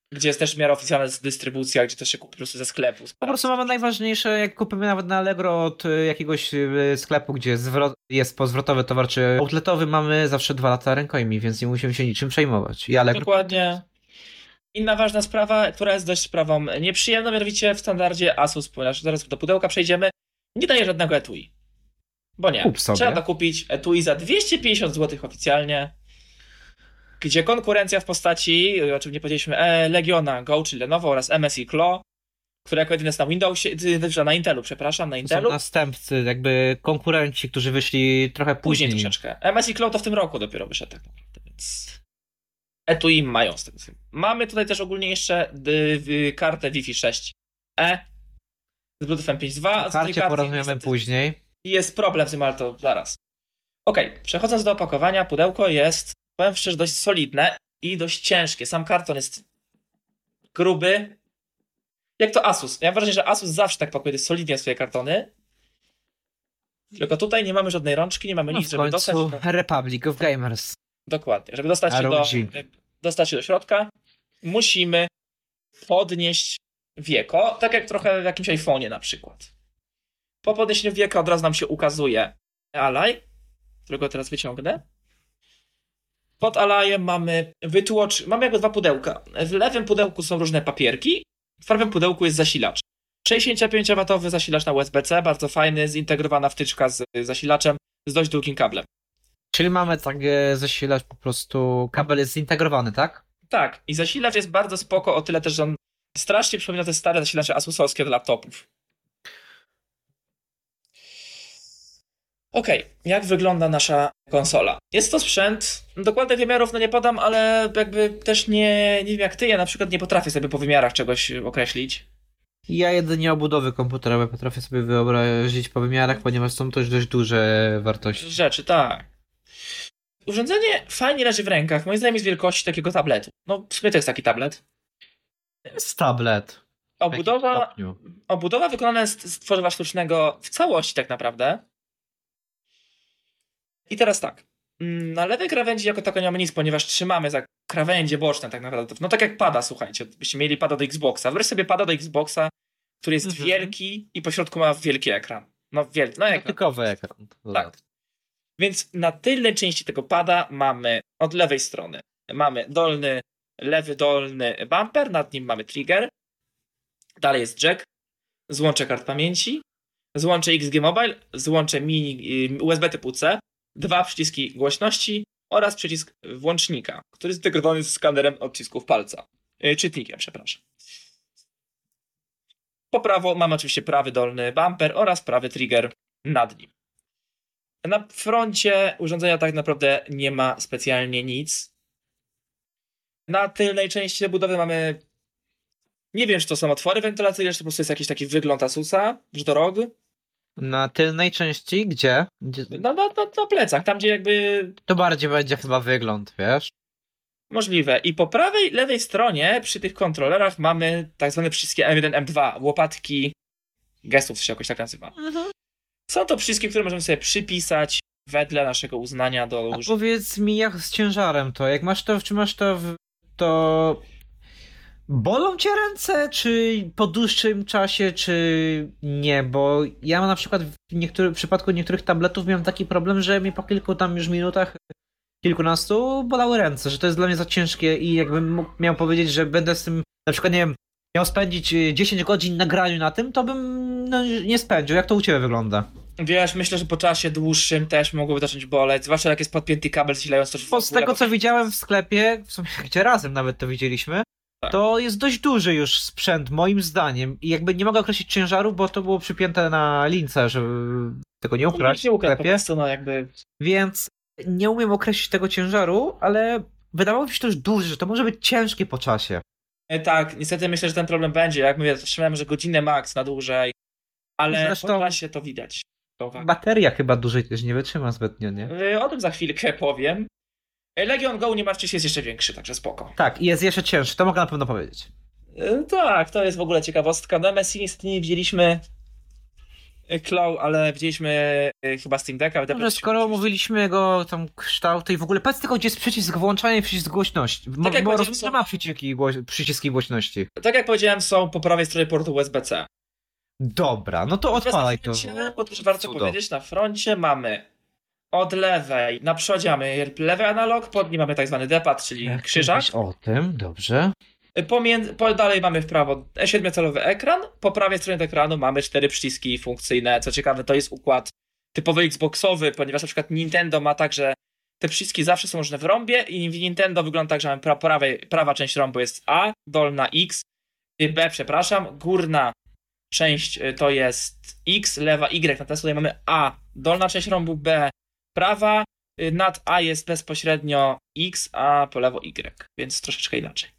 gdzie jest też w miarę oficjalna dystrybucja, gdzie też się kupi po prostu ze sklepu. Po prostu mamy najważniejsze, jak kupimy nawet na Allegro od jakiegoś sklepu, gdzie jest pozwrotowy towar czy outletowy, mamy zawsze 2 lata rękojmi, więc nie musimy się niczym przejmować. I Allegro... Dokładnie. Inna ważna sprawa, która jest dość sprawą nieprzyjemną, mianowicie w standardzie Asus, ponieważ zaraz do pudełka przejdziemy, nie daje żadnego etui. Bo nie. Kup sobie. Trzeba dokupić etui za 250 zł oficjalnie, gdzie konkurencja w postaci, o czym nie powiedzieliśmy, Legiona Go, czyli Lenovo oraz MSI Claw, które jako jedyne jest na Windowsie, na Intelu, przepraszam, na Intelu. To są następcy, jakby konkurenci, którzy wyszli trochę później. Troszeczkę. MSI Claw to w tym roku dopiero wyszedł tak naprawdę, więc etui mają z tego. Mamy tutaj też ogólnie jeszcze kartę Wi-Fi 6E z Bluetoothem 5.2. O karcie porozmawiamy później. I jest problem z tym, ale to zaraz. Okej, przechodząc do opakowania, pudełko jest, powiem szczerze, dość solidne i dość ciężkie. Sam karton jest gruby. Jak to Asus. Ja mam wrażenie, że Asus zawsze tak pakuje solidnie swoje kartony. Tylko tutaj nie mamy żadnej rączki, nie mamy nic, żeby dostać... Republic of Gamers. Dokładnie. Żeby dostać się do środka, musimy podnieść wieko, tak jak trochę w jakimś iPhone'ie na przykład. Po podniesieniu wieka od razu nam się ukazuje Alaj, którego teraz wyciągnę. Pod Alajem mamy mamy jakby 2 pudełka. W lewym pudełku są różne papierki, w prawym pudełku jest zasilacz. 65W zasilacz na USB-C, bardzo fajny, zintegrowana wtyczka z zasilaczem, z dość długim kablem. Czyli mamy tak zasilacz po prostu, kabel jest zintegrowany, tak? Tak, i zasilacz jest bardzo spoko, o tyle też, że on strasznie przypomina te stare zasilacze asusowskie do laptopów. Okej, jak wygląda nasza konsola? Jest to sprzęt, dokładnych wymiarów nie podam, ale jakby też nie wiem jak ty, ja na przykład nie potrafię sobie po wymiarach czegoś określić. Ja jedynie obudowy komputerowe potrafię sobie wyobrazić po wymiarach, ponieważ są to dość duże wartości. Rzeczy, tak. Urządzenie fajnie leży w rękach, moim zdaniem jest wielkości takiego tabletu. No w sumie to jest taki tablet. Jest tablet. Obudowa wykonana jest z tworzywa sztucznego w całości tak naprawdę. I teraz tak. Na lewej krawędzi jako tako nie mamy nic, ponieważ trzymamy za krawędzie boczne tak naprawdę. No tak jak pada, słuchajcie. Byście mieli pada do Xboxa. Wyobraź sobie pada do Xboxa, który jest wielki i po środku ma wielki ekran. Dotykowy ekran. Tak. Więc na tylnej części tego pada mamy od lewej strony mamy lewy dolny bumper, nad nim mamy trigger. Dalej jest jack, złącze kart pamięci, złącze XG Mobile, złącze mini USB typu C, 2 przyciski głośności oraz przycisk włącznika, który jest zintegrowany z skanerem odcisków palca. Czytnikiem, przepraszam. Po prawo mamy oczywiście prawy dolny bumper oraz prawy trigger nad nim. Na froncie urządzenia tak naprawdę nie ma specjalnie nic. Na tylnej części budowy mamy... Nie wiem, czy to są otwory wentylacyjne, czy to po prostu jest jakiś taki wygląd Asusa, że to rog. Na tylnej części? Gdzie? Na plecach, tam gdzie jakby... To bardziej będzie chyba wygląd, wiesz? Możliwe. I po prawej, lewej stronie przy tych kontrolerach mamy tak zwane przyciski M1, M2, łopatki gestów, to się jakoś tak nazywa. Są to przyciski, które możemy sobie przypisać wedle naszego uznania do... A powiedz mi, jak z ciężarem to? Jak masz to, czy masz to... Bolą cię ręce, czy po dłuższym czasie, czy nie? Bo ja mam na przykład w przypadku niektórych tabletów miałem taki problem, że mi po kilku tam już minutach, kilkunastu bolały ręce, że to jest dla mnie za ciężkie i jakbym miał powiedzieć, że będę z tym, na przykład nie wiem, miał spędzić 10 godzin na graniu na tym, to bym nie spędził. Jak to u ciebie wygląda? Wiesz, myślę, że po czasie dłuższym też mogłoby zacząć boleć, zwłaszcza jak jest podpięty kabel zasilający. Bo z tego, co widziałem w sklepie, w sumie gdzie razem nawet to widzieliśmy, tak. To jest dość duży już sprzęt, moim zdaniem. I jakby nie mogę określić ciężaru, bo to było przypięte na lince, żeby tego nie ukraść w sklepie. Więc nie umiem określić tego ciężaru, ale wydawało mi się to już duże, że to może być ciężkie po czasie. Tak, niestety myślę, że ten problem będzie. Jak mówię, trzymałem, że godzinę max na dłużej, ale zresztą po czasie to widać. Bateria chyba dłużej też nie wytrzyma zbytnio, nie? O tym za chwilkę powiem. Legion Go, nie martwcie się, jest jeszcze większy, także spoko. Tak, i jest jeszcze cięższy, to mogę na pewno powiedzieć. Tak, to jest w ogóle ciekawostka. Do MSI niestety nie widzieliśmy Claw, ale widzieliśmy chyba Steam Decka. Może skoro omówiliśmy jego tam kształt i w ogóle powiedz tylko, gdzie jest przycisk włączania i przycisk głośności. Tak bo rozumiem, że ma przyciski głośności. Tak jak powiedziałem, są po prawej stronie portu USB-C. Dobra, no to odpalaj to. Bo też warto powiedzieć, na froncie mamy od lewej, na przodzie mamy lewy analog, pod nim mamy tak zwany D-pad, czyli krzyżak. O tym, dobrze. Dalej mamy w prawo 7-calowy ekran, po prawej stronie ekranu mamy 4 przyciski funkcyjne. Co ciekawe, to jest układ typowo Xboxowy, ponieważ na przykład Nintendo ma tak, że te przyciski zawsze są różne w rąbie i w Nintendo wygląda tak, że mamy prawa część rąbu jest A, dolna X, B, przepraszam, górna część to jest X, lewa Y, natomiast tutaj mamy A, dolna część rąbu B, prawa, nad A jest bezpośrednio X, a po lewo Y, więc troszeczkę inaczej.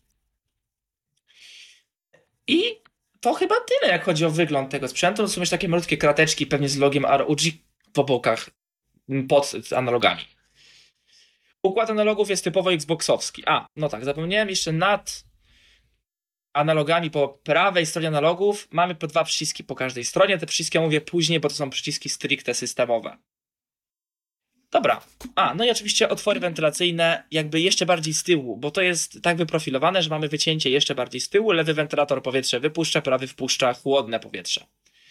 I to chyba tyle, jak chodzi o wygląd tego sprzętu. To są już takie malutkie krateczki, pewnie z logiem ROG po bokach, pod analogami. Układ analogów jest typowo Xboxowski. No tak, zapomniałem jeszcze nad analogami po prawej stronie analogów mamy po 2 przyciski po każdej stronie. Te przyciski ja mówię później, bo to są przyciski stricte systemowe. Dobra. No i oczywiście otwory wentylacyjne jakby jeszcze bardziej z tyłu, bo to jest tak wyprofilowane, że mamy wycięcie jeszcze bardziej z tyłu. Lewy wentylator powietrze wypuszcza, prawy wpuszcza chłodne powietrze.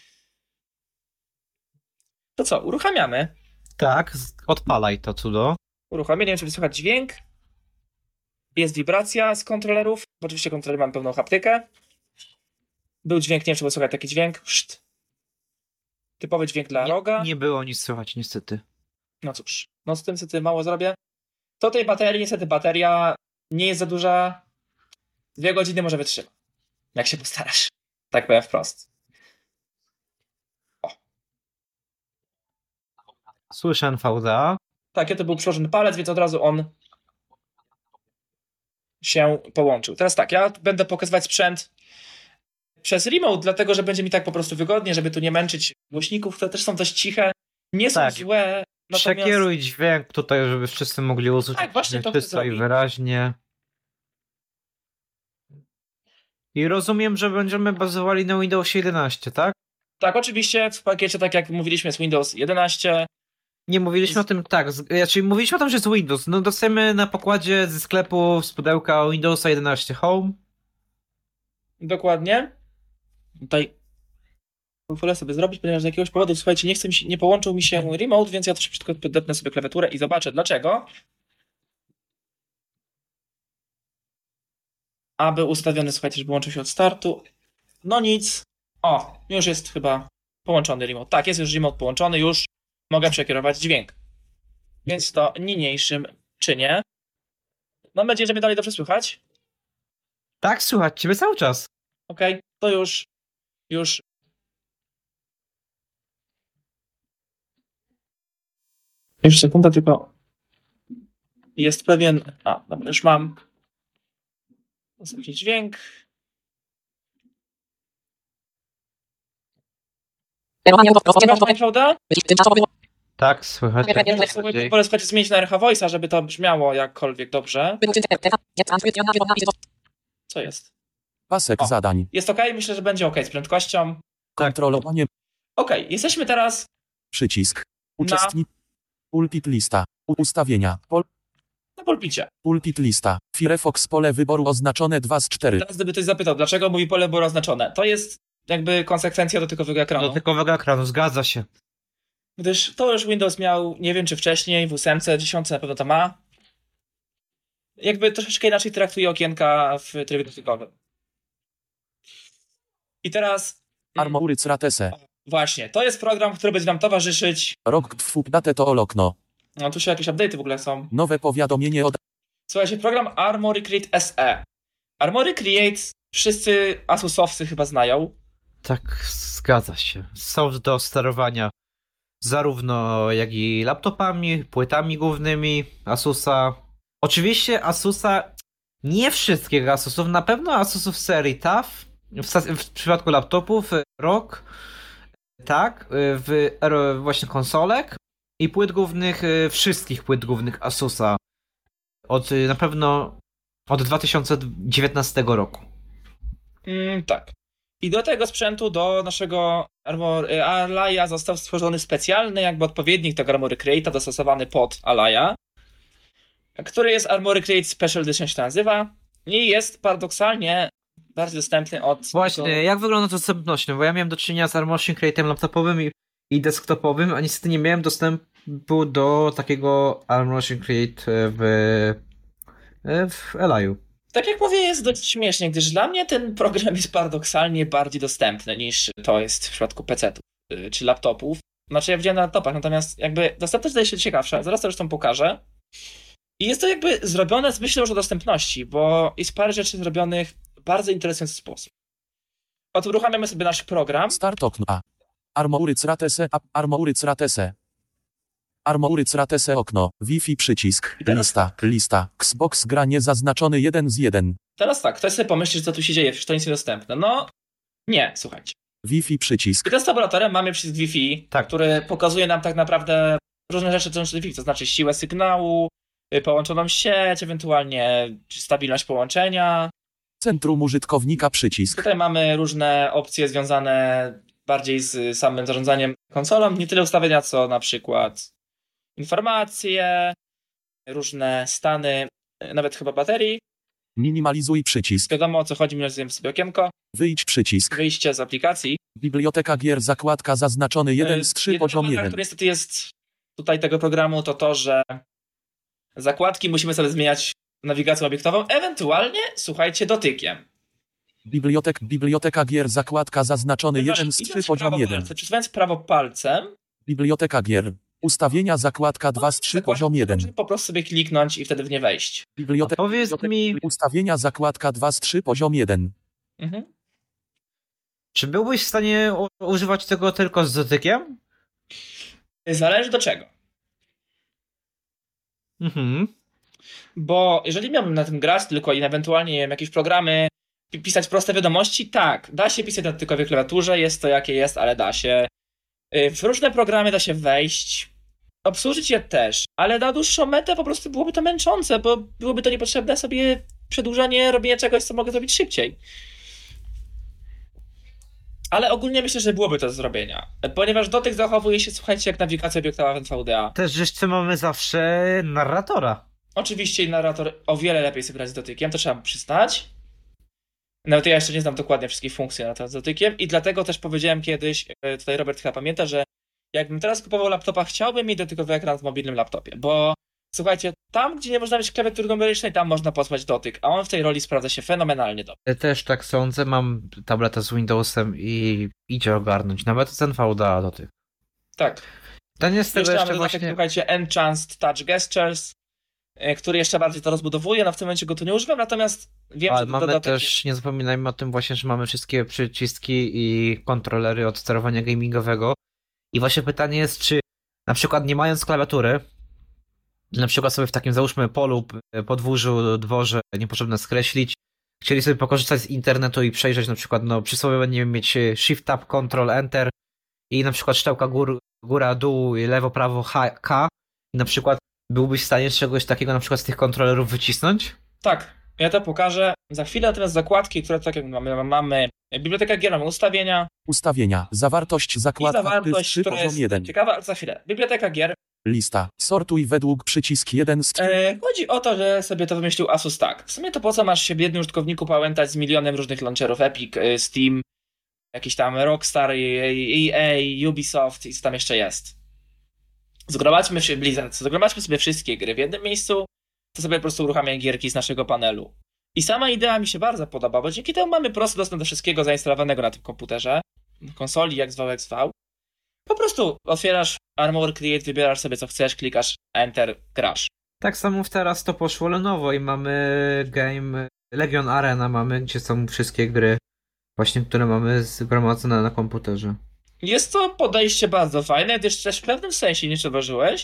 To co, uruchamiamy? Tak, odpalaj to cudo. Uruchamiamy, nie wiem, czy wysłuchać dźwięk. Jest wibracja z kontrolerów. Oczywiście kontroler mamy pełną haptykę. Był dźwięk, nie wiem, czy wysłuchać taki dźwięk. Szt. Typowy dźwięk dla roga. Nie było nic słychać, niestety. No cóż, no z tym niestety mało zrobię. To tej baterii, niestety bateria nie jest za duża. 2 godziny może wytrzyma. Jak się postarasz. Tak powiem wprost. Słyszę NVDA. Tak, to był przyłożony palec, więc od razu on się połączył. Teraz tak, ja będę pokazywać sprzęt przez remote, dlatego że będzie mi tak po prostu wygodnie, żeby tu nie męczyć głośników, które też są dość ciche. Nie są złe. Natomiast... Przekieruj dźwięk tutaj, żeby wszyscy mogli usłyszeć. Tak, właśnie to czysto i wyraźnie. I rozumiem, że będziemy bazowali na Windowsie 11, tak? Tak, oczywiście w pakiecie, tak jak mówiliśmy, jest Windows 11. Nie mówiliśmy o tym, tak. Czyli mówiliśmy o tym, że jest Windows. No dostajemy na pokładzie ze sklepu z pudełka Windowsa 11 Home. Dokładnie. Tutaj wolę sobie zrobić, ponieważ z jakiegoś powodu, słuchajcie, nie połączył mi się remote, więc ja też tylko podepnę sobie klawiaturę i zobaczę dlaczego. Aby ustawiony, słuchajcie, żeby łączył się od startu. No nic. Już jest chyba połączony remote. Tak, jest już remote połączony, już mogę przekierować dźwięk. Więc to niniejszym czynię. Mam nadzieję, że mnie dalej dobrze słychać. Tak, słychać ciebie cały czas. Okej, to już. Już sekunda, tylko jest pewien... Dobra, już mam jakiś dźwięk. Prawda? Tak, słychać. Wolę zmienić na RH Voice'a, żeby to brzmiało jakkolwiek dobrze. Co jest? Pasek zadań. Jest OK? Myślę, że będzie OK z prędkością. Kontrolowanie. OK, jesteśmy teraz... Przycisk. Uczestnik. Pulpit lista. Ustawienia. Na pulpicie. Pulpit lista. Firefox pole wyboru oznaczone 2 z 4. Teraz gdyby ktoś zapytał, dlaczego mówi pole wyboru oznaczone, to jest jakby konsekwencja dotykowego ekranu. Dotykowego ekranu, zgadza się. Gdyż to już Windows miał, nie wiem czy wcześniej, w 8, 10 na pewno to ma. Jakby troszeczkę inaczej traktuje okienka w trybie dotykowym. I teraz... Armoryc Ratese. Właśnie, to jest program, który będzie nam towarzyszyć. Rok twup date to olokno. No tu się jakieś update'y w ogóle są. Nowe powiadomienie od... Słuchajcie, program Armory Create SE. Armory Create wszyscy Asusowcy chyba znają. Tak, zgadza się. Są do sterowania zarówno jak i laptopami, płytami głównymi Asusa. Oczywiście Asusa, nie wszystkich Asusów, na pewno Asusów serii TUF, w przypadku laptopów ROG, tak, właśnie konsolek i płyt głównych, wszystkich płyt głównych Asusa. Na pewno od 2019 roku. Tak. I do tego sprzętu, do naszego Alaya został stworzony specjalny jakby odpowiednik tego Armoury Crate'a dostosowany pod Alaya, który jest Armoury Crate Special Edition się to nazywa i jest paradoksalnie bardziej dostępny od... Właśnie, jak wygląda to dostępnością? Bo ja miałem do czynienia z Armoury Crate'em laptopowym i desktopowym, a niestety nie miałem dostępu do takiego Armoury Crate w Alaju. Tak jak mówię, jest dość śmiesznie, gdyż dla mnie ten program jest paradoksalnie bardziej dostępny niż to jest w przypadku PC-ów czy laptopów. Znaczy ja widziałem na laptopach, natomiast jakby dostępność zdaje się ciekawsza, zaraz to zresztą pokażę. I jest to jakby zrobione z myślą już o dostępności, bo jest parę rzeczy zrobionych w bardzo interesujący sposób. Oto uruchamiamy sobie nasz program. Start okno A. Armoury Ratese okno. Wi-Fi przycisk. Lista. Xbox gra niezaznaczony 1 z 1. Teraz tak, ktoś sobie pomyśli, że co tu się dzieje, przecież to nic nie dostępne. No, nie, słuchajcie. Wi-Fi przycisk. I teraz z laboratorem mamy przycisk Wi-Fi, Tak. który pokazuje nam tak naprawdę różne rzeczy dotyczące Wi-Fi, to znaczy siłę sygnału, połączoną sieć, ewentualnie stabilność połączenia. Centrum użytkownika przycisk. Tutaj mamy różne opcje związane bardziej z samym zarządzaniem konsolą, nie tyle ustawienia, co na przykład informacje, różne stany, nawet chyba baterii. Minimalizuj przycisk. Wiadomo o co chodzi, minimalizujemy sobie okienko. Wyjdź przycisk. Wyjście z aplikacji. Biblioteka gier zakładka zaznaczony 1 z 3 poziom 1. Który niestety jest tutaj tego programu to, że zakładki musimy sobie zmieniać nawigacją obiektową, ewentualnie, słuchajcie, dotykiem. Biblioteka gier zakładka zaznaczony 1 z 3 poziom 1. Przesuwając prawo palcem. Biblioteka gier. Ustawienia zakładka 2 z 3 poziom 1. Czyli po prostu sobie kliknąć i wtedy w nie wejść. Powiedz mi... Ustawienia zakładka 2 z 3 poziom 1. Mhm. Czy byłbyś w stanie używać tego tylko z dotykiem? Zależy do czego. Bo jeżeli miałbym na tym grać tylko i ewentualnie nie wiem, jakieś programy, pisać proste wiadomości, tak, da się pisać na dotykowej klawiaturze, jest to jakie jest, ale da się. W różne programy da się wejść, obsłużyć je też, ale na dłuższą metę po prostu byłoby to męczące, bo byłoby to niepotrzebne sobie przedłużanie robienia czegoś, co mogę zrobić szybciej. Ale ogólnie myślę, że byłoby to do zrobienia, ponieważ dotyk zachowuje się, słuchajcie, jak nawigacja obiektowa w NVDA. Też jeszcze mamy zawsze narratora. Oczywiście narrator o wiele lepiej sobie grać z dotykiem, to trzeba przyznać. Nawet ja jeszcze nie znam dokładnie wszystkich funkcji z dotykiem i dlatego też powiedziałem kiedyś, tutaj Robert chyba pamięta, że jakbym teraz kupował laptopa, chciałbym mieć dotykowy ekran w mobilnym laptopie, bo słuchajcie, tam gdzie nie można mieć klawiatury numerycznej, tam można posłać dotyk, a on w tej roli sprawdza się fenomenalnie dobrze. Ja też tak sądzę, mam tabletę z Windowsem i idzie ogarnąć, nawet z NVDA dotyk. Tak. To nie z tego jeszcze mamy właśnie... słuchajcie, Enhanced Touch Gestures, który jeszcze bardziej to rozbudowuje, no w tym momencie go tu nie używam, natomiast wiem, ale że mamy dodatek też, nie zapominajmy o tym właśnie, że mamy wszystkie przyciski i kontrolery od sterowania gamingowego i właśnie pytanie jest, czy na przykład nie mając klawiatury, na przykład sobie w takim załóżmy polu, podwórzu, dworze niepotrzebne skreślić, chcieli sobie pokorzystać z internetu i przejrzeć na przykład, no przysłowiowo nie wiem, mieć Shift Tab, Control Enter i na przykład szczałka góra, dół, lewo, prawo, K i na przykład byłbyś w stanie czegoś takiego na przykład z tych kontrolerów wycisnąć? Tak, ja to pokażę za chwilę, natomiast zakładki, które tak jak mamy biblioteka gier, mamy ustawienia, zawartość zakładka, zawartość, 3 poziom 1. Ciekawa, ale za chwilę. Biblioteka gier. Lista. Sortuj według przycisk 1 z 3. Chodzi o to, że sobie to wymyślił Asus tak. W sumie to po co masz się biedny użytkowniku pałętać z milionem różnych launcherów, Epic, Steam, jakiś tam Rockstar, EA, Ubisoft i co tam jeszcze jest. Zgromadźmy się Blizzard, zgromadźmy sobie wszystkie gry w jednym miejscu, to sobie po prostu uruchamiamy gierki z naszego panelu. I sama idea mi się bardzo podoba, bo dzięki temu mamy prosty dostęp do wszystkiego zainstalowanego na tym komputerze, konsoli, jak zwał. Po prostu otwierasz Armoury Create, wybierasz sobie co chcesz, klikasz Enter, grasz. Tak samo teraz to poszło Lenovo i mamy game Legion Arena mamy, gdzie są wszystkie gry właśnie, które mamy zgromadzone na komputerze. Jest to podejście bardzo fajne, gdyż też w pewnym sensie, nie zauważyłeś,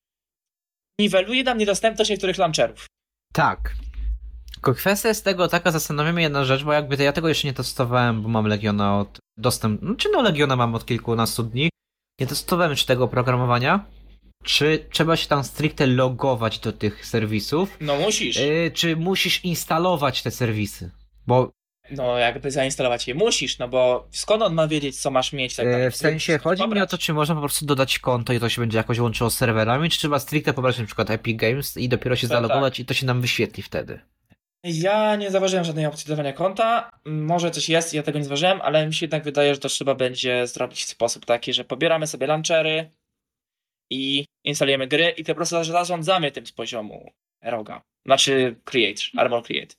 niweluje nam niedostępność niektórych launcherów. Tak. Tylko kwestia jest tego taka, zastanawiamy jedna rzecz, bo jakby ja tego jeszcze nie testowałem, bo mam Legiona od Legiona mam od kilkunastu dni. Nie testowałem czy tego oprogramowania. Czy trzeba się tam stricte logować do tych serwisów? No musisz. Czy musisz instalować te serwisy? Bo No jakby zainstalować je musisz, no bo skąd on ma wiedzieć, co masz mieć? Tak W sensie chodzi mi o to, czy można po prostu dodać konto i to się będzie jakoś łączyło z serwerami, czy trzeba stricte pobrać na przykład Epic Games i dopiero się zalogować i to się nam wyświetli wtedy. Ja nie zauważyłem żadnej opcji dodawania konta. Może coś jest, ja tego nie zauważyłem, ale mi się jednak wydaje, że to trzeba będzie zrobić w sposób taki, że pobieramy sobie launchery i instalujemy gry i to po prostu zarządzamy tym z poziomu Roga. Znaczy Armor Create.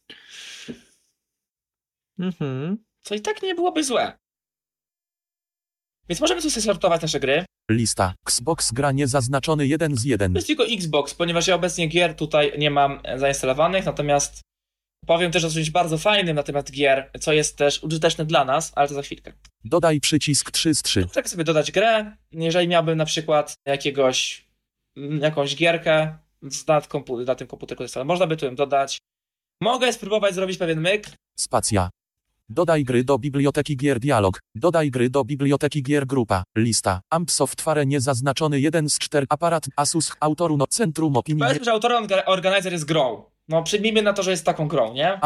Co i tak nie byłoby złe. Więc możemy sobie sortować nasze gry. Lista. Xbox gra niezaznaczony 1 z 1. To jest tylko Xbox, ponieważ ja obecnie gier tutaj nie mam zainstalowanych, natomiast powiem też o czymś bardzo fajnym na temat gier, co jest też użyteczne dla nas, ale to za chwilkę. Dodaj przycisk 3 z 3. Tak sobie dodać grę, jeżeli miałbym na przykład jakąś gierkę na tym komputerku, można by tu ją dodać. Mogę spróbować zrobić pewien myk. Spacja. Dodaj gry do biblioteki gier dialog. Dodaj gry do biblioteki gier grupa. Lista. AMP Software niezaznaczony 1 z 4. Aparat Asus autoru no centrum opinii. Powiedzmy, że autorem organizer jest grą. No przyjmijmy na to, że jest taką grą, nie?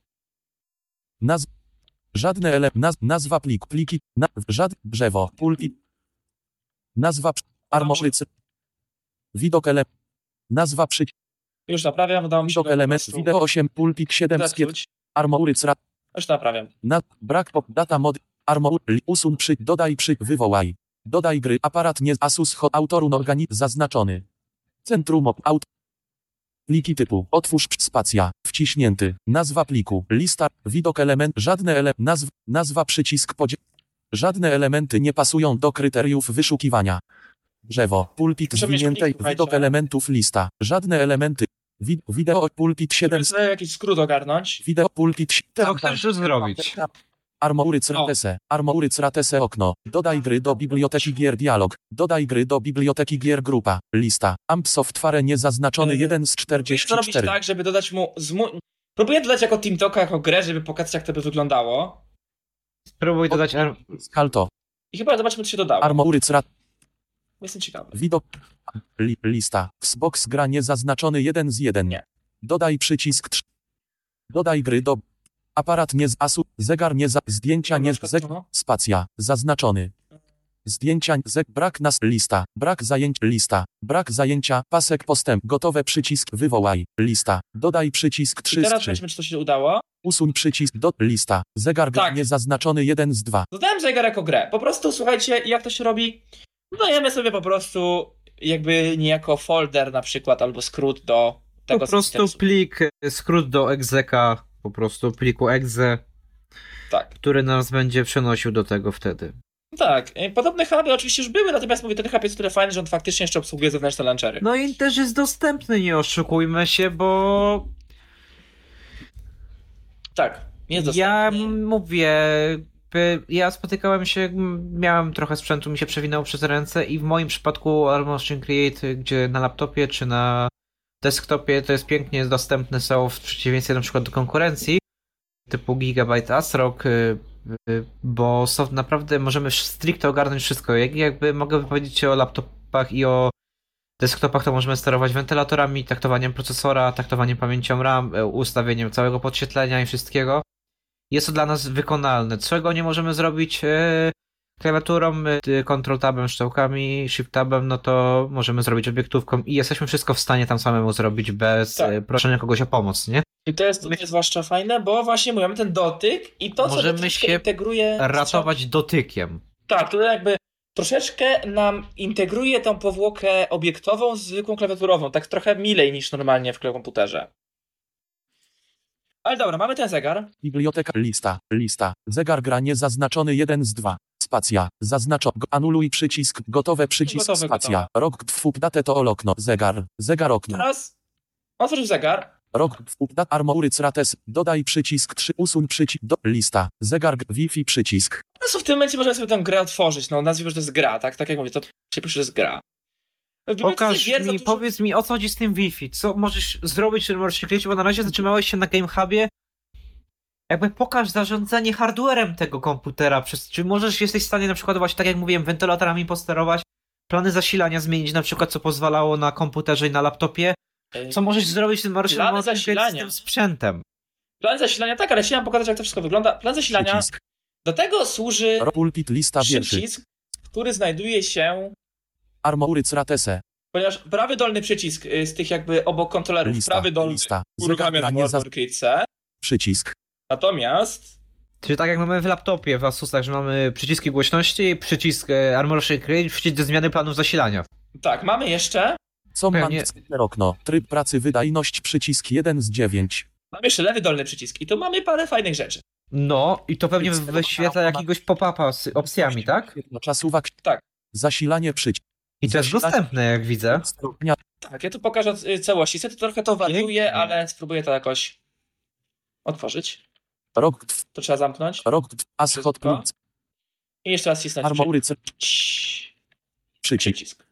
Żadne nazwa pliki, drzewo, pulpit, nazwa armorycy, widok nazwa Już naprawiam, udało mi się widok element, wideo 8, pulpit 7, skiet, armoryc, już naprawiam. Brak data mod, usuń dodaj wywołaj, dodaj gry, aparat nie Asus autoru zaznaczony, centrum pliki typu, otwórz spacja, wciśnięty, nazwa pliku, lista, widok element, żadne nazwa przycisk żadne elementy nie pasują do kryteriów wyszukiwania. Drzewo, pulpit zwinięte, widok elementów lista, żadne elementy, wideo, pulpit 7. Chcę jakiś skrót ogarnąć. Wideo, pulpit, to chcesz zrobić. Armouryc ratese okno. Dodaj gry do biblioteki gier dialog. Dodaj gry do biblioteki gier grupa. Lista. AMP Software niezaznaczony 1 z 44. Chcę robić tak, żeby dodać mu... Próbuję dodać jako Team Talka, jako grę, żeby pokazać, jak to by wyglądało. Spróbuj dodać... Skalto. I chyba zobaczmy, co się dodało. Armouryc Jestem ciekawy. Widok. Lista. Xbox gra niezaznaczony 1 z 1. Nie. Dodaj przycisk 3. Dodaj gry do... Aparat nie z ASU, zegar nie za... Zdjęcia nie z... Spacja. Zaznaczony. Zdjęcia brak lista. Brak zajęć lista. Brak zajęcia. Pasek postęp. Gotowe przycisk wywołaj. Lista. Dodaj przycisk 3 z 3. Teraz zobaczmy, czy to się udało. Usuń przycisk do lista. Zegar gra niezaznaczony 1 z 2. Dodałem zegar jako grę. Po prostu słuchajcie, jak to się robi? Dodajemy sobie po prostu jakby niejako folder na przykład albo skrót do tego. Po prostu plik, skrót do execa, po prostu pliku exe, tak, który nas będzie przenosił do tego wtedy. Tak, podobne huby oczywiście już były, natomiast mówię, ten hub jest tyle fajny, że on faktycznie jeszcze obsługuje zewnętrzne launchery. No i też jest dostępny, nie oszukujmy się, bo... Tak, jest dostępny. Ja mówię... Ja spotykałem się, miałem trochę sprzętu, mi się przewinęło przez ręce i w moim przypadku Armor Create, gdzie na laptopie czy na desktopie to jest pięknie dostępne są w przeciwieństwie na przykład do konkurencji typu Gigabyte ASRock, bo naprawdę możemy stricte ogarnąć wszystko. Jakby mogę powiedzieć o laptopach i o desktopach, to możemy sterować wentylatorami, taktowaniem procesora, taktowaniem pamięcią RAM, ustawieniem całego podświetlenia i wszystkiego. Jest to dla nas wykonalne. Czego nie możemy zrobić klawiaturą, Ctrl-tabem, strzałkami, Shift-tabem, no to możemy zrobić obiektówką i jesteśmy wszystko w stanie tam samemu zrobić bez proszenia kogoś o pomoc, nie? I to jest zwłaszcza fajne, bo właśnie mamy ten dotyk i to, co możemy się integruje... ratować dotykiem. Tak, to jakby troszeczkę nam integruje tą powłokę obiektową z zwykłą klawiaturową, tak trochę milej niż normalnie w komputerze. Ale dobra, mamy ten zegar. Biblioteka, lista. Zegar gra niezaznaczony 1 z 2. Spacja. Anuluj przycisk. Gotowe przycisk. Spacja. Rok datę to okno. Zegar okno. Teraz otwórz zegar. Rok armouryc rates. Dodaj przycisk 3. Usuń przycisk. Lista. Zegar Wi-Fi przycisk. No w tym momencie możemy sobie tę grę otworzyć. No nazwijmy, że to jest gra, tak? Tak jak mówię, to się pisze, że jest gra. Powiedz mi, o co chodzi z tym Wi-Fi? Co możesz zrobić, czy możesz się kryć, bo na razie zatrzymałeś się na GameHubie. Jakby pokaż zarządzanie hardwarem tego komputera. Czy jesteś w stanie na przykład właśnie, tak jak mówiłem, wentylatorami posterować, plany zasilania zmienić na przykład, co pozwalało na komputerze i na laptopie? Co możesz zrobić z tym sprzętem? Plan zasilania, tak, ale chciałem pokazać, jak to wszystko wygląda. Plan zasilania, Przycisk. do tego służy Pulpit lista wierszy. przycisk, który znajduje się, Armouryc ratese. ponieważ prawy dolny przycisk z tych jakby obok kontrolerów, Lista. prawy dolny Lista. uruchamia Zegar nam nie za... Armor Crate C, Przycisk. natomiast Czyli tak jak mamy w laptopie, w Asusach, że mamy przyciski głośności, przycisk Armor Crate, przycisk do zmiany planów zasilania. tak, mamy jeszcze Pewnie. Command okno. Tryb pracy wydajność przycisk 1 z 9. lewy dolny przycisk i tu mamy parę fajnych rzeczy. No, i to pewnie wyświetla jakiegoś pop-upa z opcjami, tak? Czasówek. Tak. Zasilanie przycisk. I to jest dostępne, jak widzę. Tak, ja tu pokażę całości. Niestety trochę to wariuje, ale spróbuję to jakoś otworzyć. Rok. To trzeba zamknąć. Ashot. Szybko. I jeszcze raz cisnąć Armouryc. Przycisk. przycisk.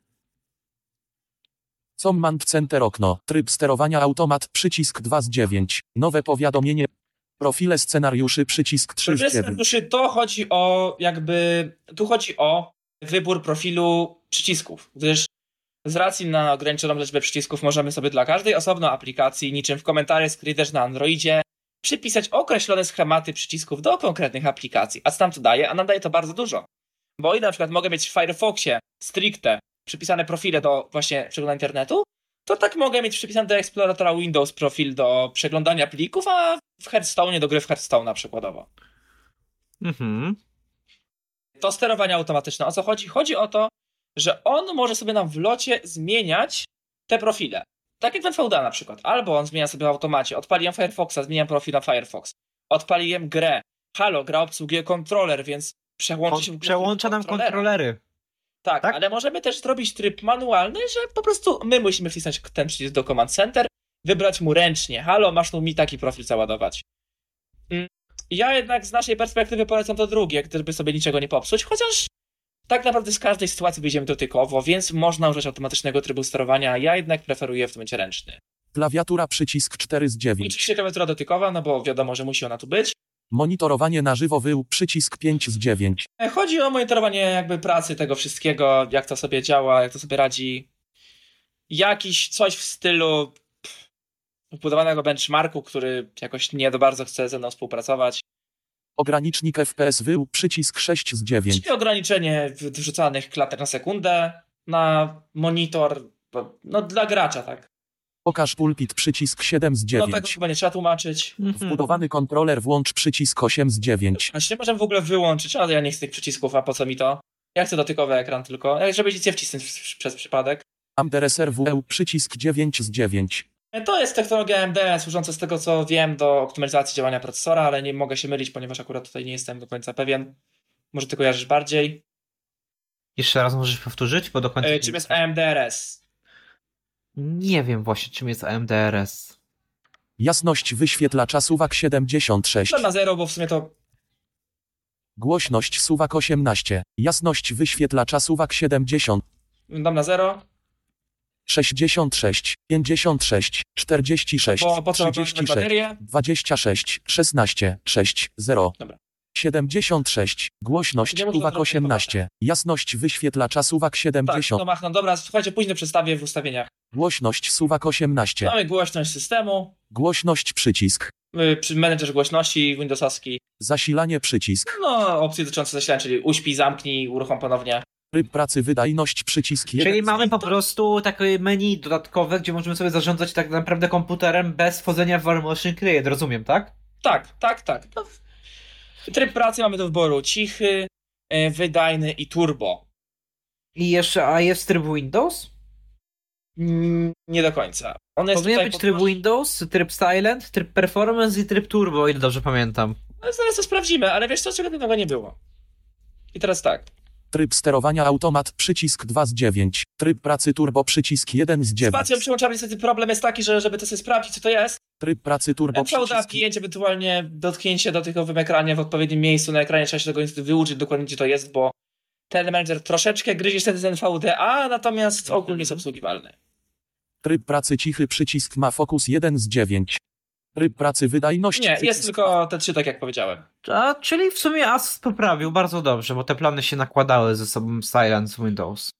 Command Center okno. Tryb sterowania automat przycisk 2 z 9. Nowe powiadomienie. Profile scenariuszy przycisk 3 z 9. To chodzi o tu chodzi o wybór profilu przycisków, gdyż z racji na ograniczoną liczbę przycisków możemy sobie dla każdej osobnej aplikacji, niczym w komentarzach skrytej na Androidzie, przypisać określone schematy przycisków do konkretnych aplikacji. A co nam to daje? A nam daje to bardzo dużo. Bo o ile na przykład mogę mieć w Firefoxie stricte przypisane profile do właśnie przeglądania internetu, to tak mogę mieć przypisany do eksploratora Windows profil do przeglądania plików, a w Hearthstone do gry w Hearthstone'a przykładowo. Mhm. To sterowanie automatyczne. O co chodzi? Chodzi o to, że on może sobie nam w locie zmieniać te profile. Tak jak w NVDA na przykład. Albo on zmienia sobie w automacie. Odpaliłem Firefoxa, zmieniam profil na Firefox. Odpaliłem grę. Halo, gra obsługuje kontroler, więc Przełącza nam kontrolery. Tak, ale możemy też zrobić tryb manualny, że po prostu my musimy wcisnąć ten przycisk do Command Center, wybrać mu ręcznie. Halo, masz tu mi taki profil załadować. Ja jednak z naszej perspektywy polecam to drugie, gdyby sobie niczego nie popsuć, chociaż tak naprawdę z każdej sytuacji wyjdziemy dotykowo, więc można użyć automatycznego trybu sterowania. Ja jednak preferuję w tym momencie ręczny. Klawiatura przycisk 4 z 9. Oczywiście klawiatura dotykowa, no bo wiadomo, że musi ona tu być. Monitorowanie na żywo przycisk 5 z 9. Chodzi o monitorowanie jakby pracy tego wszystkiego, jak to sobie działa, jak to sobie radzi. Jakiś coś w stylu wbudowanego benchmarku, który jakoś nie za bardzo chce ze mną współpracować. Ogranicznik FPS przycisk 6 z 9. Czyli ograniczenie wrzucanych klatek na sekundę na monitor, no dla gracza, tak. Pokaż pulpit przycisk 7 z 9. No tego chyba nie trzeba tłumaczyć. Wbudowany kontroler włącz przycisk 8 z 9. A czy możemy w ogóle wyłączyć? Ale ja nie chcę tych przycisków, a po co mi to? Ja chcę dotykowy ekran tylko, żeby nic nie wcisnąć przez przypadek. AMD Reserve przycisk 9 z 9. To jest technologia AMD służąca z tego co wiem do optymalizacji działania procesora, ale nie mogę się mylić, ponieważ akurat tutaj nie jestem do końca pewien. Może ty kojarzysz bardziej. Jeszcze raz możesz powtórzyć, bo do końca... Czym jest AMD RS? Nie wiem właśnie, czym jest AMD RS. Jasność wyświetlacza suwak 76. Dam na 0, bo w sumie to... Głośność suwak 18. Jasność wyświetlacza suwak 70. Dam na 0. 66, 56, 46, Bo po co 36, baterię? 26, 16, 6, 0. Dobra. 76. Głośność Nie można suwak zrobić 18. Jasność wyświetlacza suwak Tak, 70. to machnę. Dobra, słuchajcie, później przedstawię w ustawieniach. Głośność suwak 18. Mamy głośność systemu, Głośność przycisk. menedżer głośności Windowsowski, Zasilanie przycisk. no opcje dotyczące zasilania, czyli uśpij, zamknij, uruchom ponownie. Tryb pracy wydajność przycisk 1. Czyli mamy po prostu takie menu dodatkowe, gdzie możemy sobie zarządzać tak naprawdę komputerem bez wchodzenia w Motion Create, rozumiem, tak? Tak. No, tryb pracy mamy do wyboru cichy, wydajny i turbo. I jeszcze, a jest tryb Windows? Nie do końca. On jest Powinien tutaj być tryb Windows, tryb Silent, tryb Performance i tryb Turbo, o ile dobrze pamiętam. No, zaraz to sprawdzimy, ale wiesz co, czego tego nie było. I teraz tak. Tryb sterowania automat przycisk 2 z 9. Tryb pracy turbo przycisk 1 z 9. Spacją przełączamy, niestety problem jest taki, że żeby to sobie sprawdzić, co to jest, Tryb pracy turbo NVDA, przycisk. wkinięcie, ewentualnie dotknięcie dotykowym ekranie w odpowiednim miejscu na ekranie, trzeba się tego niestety wyuczyć dokładnie, gdzie to jest, bo ten manager troszeczkę gryzie wtedy z NVDA, natomiast ogólnie jest obsługiwalny. Tryb pracy cichy przycisk ma fokus 1 z 9. Tryb pracy wydajność Nie, przycisk. jest tylko te 3, tak jak powiedziałem. Czyli w sumie Asus poprawił bardzo dobrze, bo te plany się nakładały ze sobą Silent z Windows.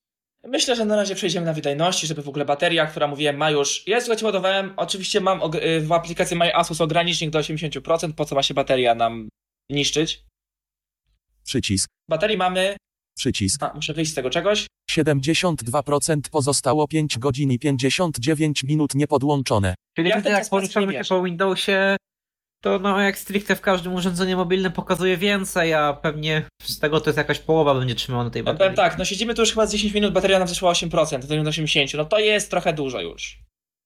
Myślę, że na razie przejdziemy na wydajności, żeby w ogóle bateria, która mówiłem ma już... Ja słuchajcie, ładowałem, oczywiście mam w aplikacji My Asus ogranicznik do 80%, po co ma się bateria nam niszczyć. Przycisk. Baterii mamy... Przycisk. Muszę wyjść z tego czegoś. 72% pozostało 5 godzin i 59 minut niepodłączone. Czyli Jak jak, ten jak czas poruszamy pracy się po Windowsie, to no jak stricte w każdym urządzeniu mobilnym pokazuje więcej, a pewnie z tego to jest jakaś połowa będzie trzymała na tej baterii. Powiem tak, no siedzimy tu już chyba z 10 minut, bateria nam zeszła 8%, to jest 80%, no to jest trochę dużo już.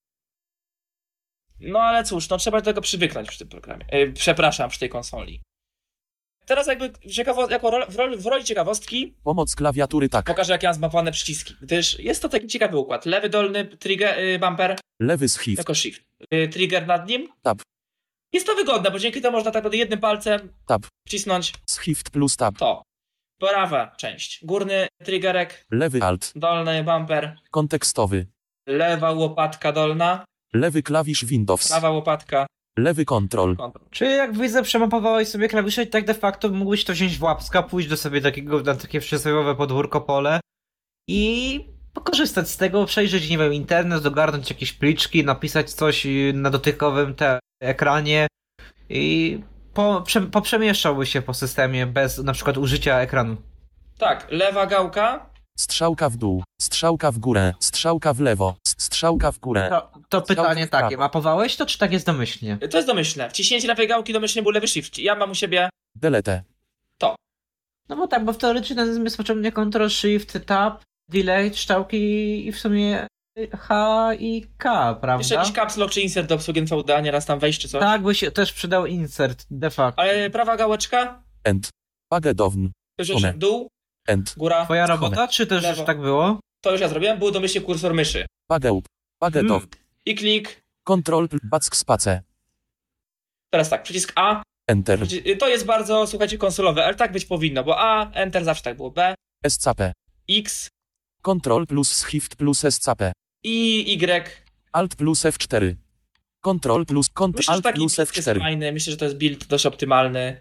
No ale cóż, no trzeba do tego przywyknąć przy tym programie, przy tej konsoli. Teraz jakby w roli ciekawostki Pomoc klawiatury tak. pokażę, jak ja mam zmapowane przyciski, gdyż jest to taki ciekawy układ. Lewy dolny trigger, bumper Lewy shift. jako shift, trigger nad nim. Tab. Jest to wygodne, bo dzięki temu można tak naprawdę jednym palcem Tab. wcisnąć Shift plus tab. to. Prawa część, górny triggerek, Lewy alt. dolny bumper, Kontekstowy. lewa łopatka dolna, Lewy klawisz Windows. prawa łopatka, Lewy kontrol. kontrol. Czyli jak widzę, przemapowałeś sobie klawisze i tak de facto mógłbyś to wziąć w łapska, pójść do sobie na takie przysłowiowe podwórko pole i pokorzystać z tego, przejrzeć, nie wiem, internet, dogarnąć jakieś pliczki, napisać coś na dotykowym ekranie i poprzemieszczałby się po systemie bez na przykład użycia ekranu. Tak, lewa gałka, Strzałka w dół. Strzałka w górę. Strzałka w lewo. Strzałka w górę. To pytanie w prawo. takie, mapowałeś to, czy tak jest domyślnie? to jest domyślne. Wciśnięcie lewej gałki domyślnie był lewy shift. Ja mam u siebie Delete. No bo tak, bo w teorii ten zmysł potrzebny Ctrl, Shift, Tab, Delete, strzałki i w sumie H i K, prawda? jeszcze jakiś caps lock czy insert do obsługi NVDA, nieraz tam wejść czy coś. Tak, by się też przydał insert, de facto. Ale prawa gałeczka, End. Pagedowny. już One. dół, End. góra, Twoja robota, czy też Lewo. już tak było? to już ja zrobiłem, był domyślnie kursor myszy. Pageł. Pagedow. I klik, Kontrol back space. teraz tak, przycisk A, Enter. to jest bardzo, słuchajcie, konsolowe, ale tak być powinno, bo A, Enter zawsze tak było, B, SCP. X Kontrol plus shift plus SCP. i Y. Alt plus F4. Kontrol plus Myślę, że Alt taki plus build jest F4. fajny, myślę, że to jest build dość optymalny,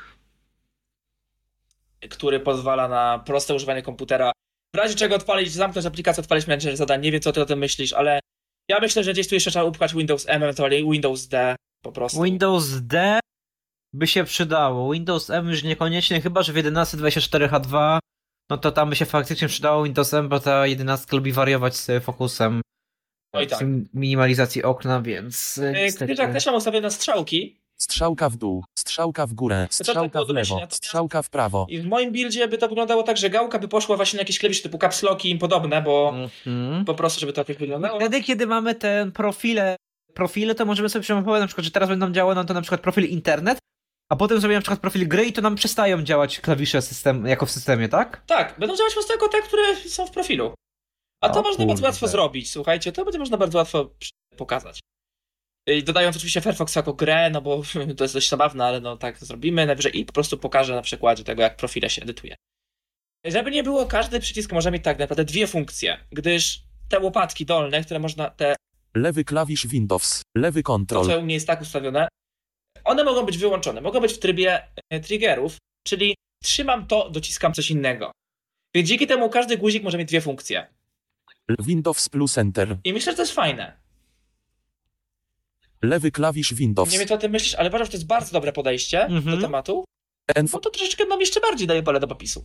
który pozwala na proste używanie komputera. W razie czego odpalić, zamknąć aplikację, odpalić menedżer zadań. Nie wiem, co ty o tym myślisz, ale ja myślę, że gdzieś tu jeszcze trzeba upchać Windows M, ewentualnie Windows D po prostu. Windows D by się przydało. Windows M już niekoniecznie, chyba że w 11.24H2, no to tam by się faktycznie przydało Windows M, bo ta 11 lubi wariować z fokusem. No i tak. Z minimalizacji okna, więc Gdyż jak też mam ustawione na strzałki Strzałka w dół. Strzałka w górę. tak Strzałka było w lewo. domyślnie, natomiast- Strzałka w prawo. i w moim buildzie by to wyglądało tak, że gałka by poszła właśnie na jakieś klawisze typu caps lock i im podobne, bo po prostu, żeby to tak wyglądało. Wtedy, kiedy mamy ten profile, to możemy sobie przemapować na przykład, że teraz będą działały nam to na przykład profil internet, a potem zrobimy na przykład profil gry i to nam przestają działać klawisze jako w systemie, tak? Tak, będą działać po prostu jako te, które są w profilu. A to O można bardzo kurde. łatwo zrobić, słuchajcie, to będzie można bardzo łatwo pokazać. I dodając oczywiście Firefox jako grę, no bo to jest dość zabawne, ale no tak zrobimy najwyżej i po prostu pokażę na przykładzie tego, jak profile się edytuje. Żeby nie było, każdy przycisk może mieć tak naprawdę dwie funkcje, gdyż te łopatki dolne, które można, Lewy klawisz Windows. Lewy to kontrol. co u mnie jest tak ustawione, one mogą być wyłączone, mogą być w trybie triggerów, czyli trzymam to, dociskam coś innego. Więc dzięki temu każdy guzik może mieć dwie funkcje. Windows plus Enter. I myślę, że to jest fajne. Lewy klawisz Windows. Nie wiem, co o tym myślisz, ale uważam, że to jest bardzo dobre podejście do tematu. Env. Bo to troszeczkę nam jeszcze bardziej daje pole do popisu.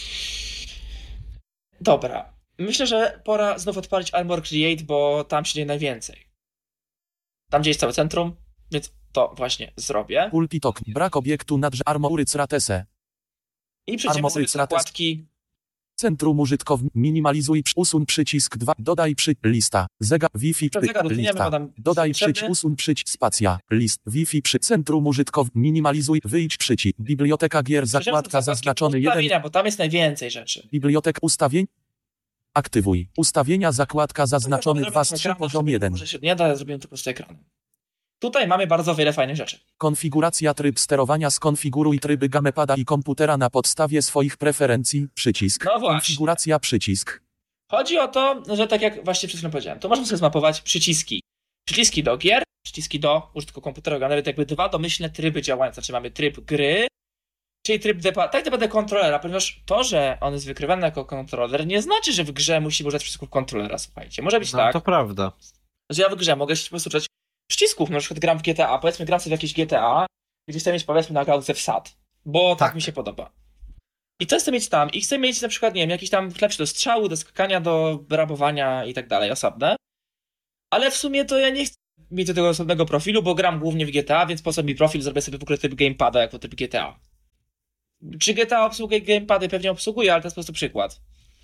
Dobra. Myślę, że pora znów odpalić Armor Create, bo tam się dzieje najwięcej. Tam gdzie jest całe centrum, więc to właśnie zrobię. Pulpitok. Brak obiektu nadrze armory Cratese. I przejdziemy Armor sobie do Create. zakładki. Centrum użytkownik. Minimalizuj. Usuń przycisk 2. Dodaj lista. Zegar. Wi-Fi. Zegar usuniemy, bo Lista. tam Dodaj potrzebny. przycisk. Usuń przycisk. Spacja. List. Wi-Fi. Centrum użytkownik. Minimalizuj. Wyjdź przycisk. Biblioteka gier. Przejdziemy do Zakładka zakładki zaznaczony 1. ustawienia, bo tam jest najwięcej rzeczy. Bibliotek ustawień. Aktywuj. Ustawienia zakładka zaznaczony 2 z 3 poziom 1. Może się nie da, ale zrobiłem to po prostu ekranem. Tutaj mamy bardzo wiele fajnych rzeczy. Konfiguracja tryb sterowania. Skonfiguruj tryby gamepada i komputera na podstawie swoich preferencji. Przycisk. No właśnie. Konfiguracja przycisk. Chodzi o to, że tak jak właśnie przed chwilą powiedziałem, to możemy sobie zmapować przyciski. Przyciski do gier, przyciski do użytku komputerowego, a nawet jakby dwa domyślne tryby działania. Znaczy mamy tryb gry Czyli tryb tak naprawdę kontrolera, ponieważ to, że on jest wykrywany jako kontroler, nie znaczy, że w grze musi używać przycisków kontrolera, słuchajcie. Może być tak, to prawda. że ja w grze mogę się po prostu użyć przycisków, na przykład gram w GTA, powiedzmy gram sobie w jakieś GTA, gdzie chcę mieć powiedzmy na gałce wsad, bo tak mi się podoba. I to chcę mieć tam, i chcę mieć na przykład, nie wiem, jakiś tam klepsy do strzału, do skakania, do rabowania i tak dalej, osobne. Ale w sumie to ja nie chcę mieć do tego osobnego profilu, bo gram głównie w GTA, więc po co mi profil, zrobię sobie w ogóle typ gamepada jako typ GTA. Czy GTA obsługuje gamepady? Pewnie obsługuje, ale to jest po prostu przykład.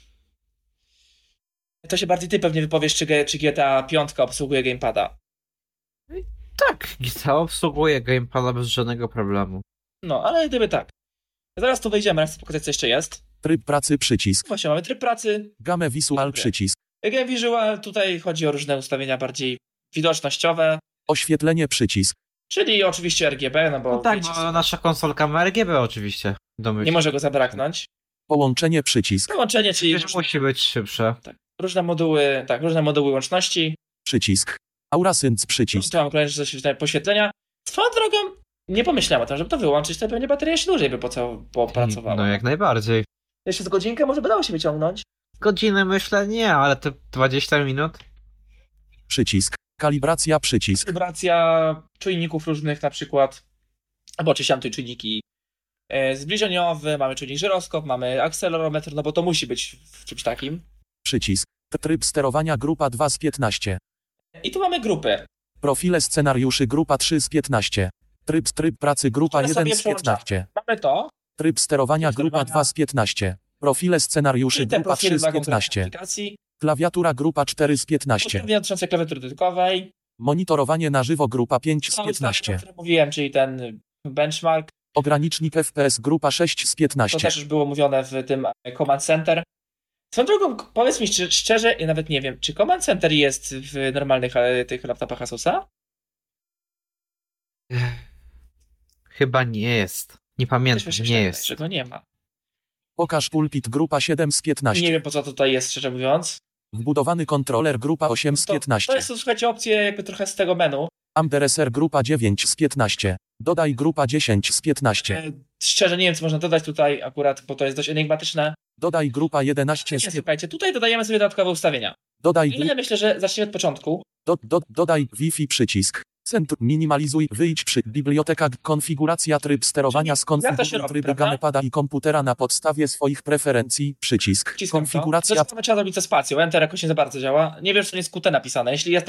To się bardziej ty pewnie wypowiesz, czy GTA 5 obsługuje gamepada. Tak, GTA obsługuje gamepada bez żadnego problemu. No, ale gdyby tak. Zaraz tu wejdziemy, ja chcę pokazać, co jeszcze jest. Tryb pracy przycisk. Właśnie, mamy tryb pracy. Game Visual przycisk. Game Visual, tutaj chodzi o różne ustawienia bardziej widocznościowe. Oświetlenie przycisk. Czyli oczywiście RGB, no bo... No tak, wiecie, bo nasza konsolka ma RGB oczywiście. nie może go zabraknąć. Połączenie przycisk. Połączenie, czyli... Przecież musi być szybsze. Tak, różne moduły łączności. Przycisk. Aurasync przycisk. Tu mam kolejne poświetlenia. Swoją drogą, nie pomyślałem o tym, żeby to wyłączyć, to pewnie bateria się dłużej by popracowała. No jak najbardziej. Jeszcze z godzinkę może by dało się wyciągnąć. Godzinę myślę nie, ale te 20 minut. Przycisk. Kalibracja przycisk. Kalibracja czujników różnych na przykład. Albo oczywiście mamy tu czujniki zbliżeniowe, mamy czujnik żyroskop, mamy akcelerometr, no bo to musi być w czymś takim. Przycisk. Tryb sterowania grupa 2 z 15. I tu mamy grupy. Profile scenariuszy grupa 3 z 15. Tryb pracy grupa 1 z 15. Mamy to. Tryb sterowania grupa 2 z 15. Profile scenariuszy grupa 3 z 15. Klawiatura grupa 4 z 15. Ustawienia dotyczące klawiatury dotykowej. Monitorowanie na żywo grupa 5 z 15. O mówiłem, czyli ten benchmark. Ogranicznik FPS grupa 6 z 15. To też już było mówione w tym Command Center. Swoją drogą, powiedz mi szczerze, ja nawet nie wiem, czy Command Center jest w normalnych tych laptopach Asusa? Chyba nie jest. Nie pamiętam, nie jest. Czego nie ma. Pokaż pulpit grupa 7 z 15. Nie wiem, po co tutaj jest, szczerze mówiąc. Wbudowany kontroler grupa 8 z 15. To jest, słuchajcie, opcje jakby trochę z tego menu. Amdereser grupa 9 z 15. Dodaj grupa 10 z 15. Szczerze nie wiem, co można dodać tutaj akurat, bo to jest dość enigmatyczne. Dodaj grupa 11 z 15. Słuchajcie, tutaj dodajemy sobie dodatkowe ustawienia. Ja myślę, że zaczniemy od początku. Dodaj Wi-Fi przycisk. Minimalizuj, wyjdź przy biblioteka, konfiguracja tryb sterowania z konfiguracji tryby gamepada i komputera na podstawie swoich preferencji, przycisk. Konfiguracja. Zresztą trzeba zrobić to spacją, Enter jakoś nie za bardzo działa. Nie wiem, czy to nie jest QT napisane. Jeśli jest, no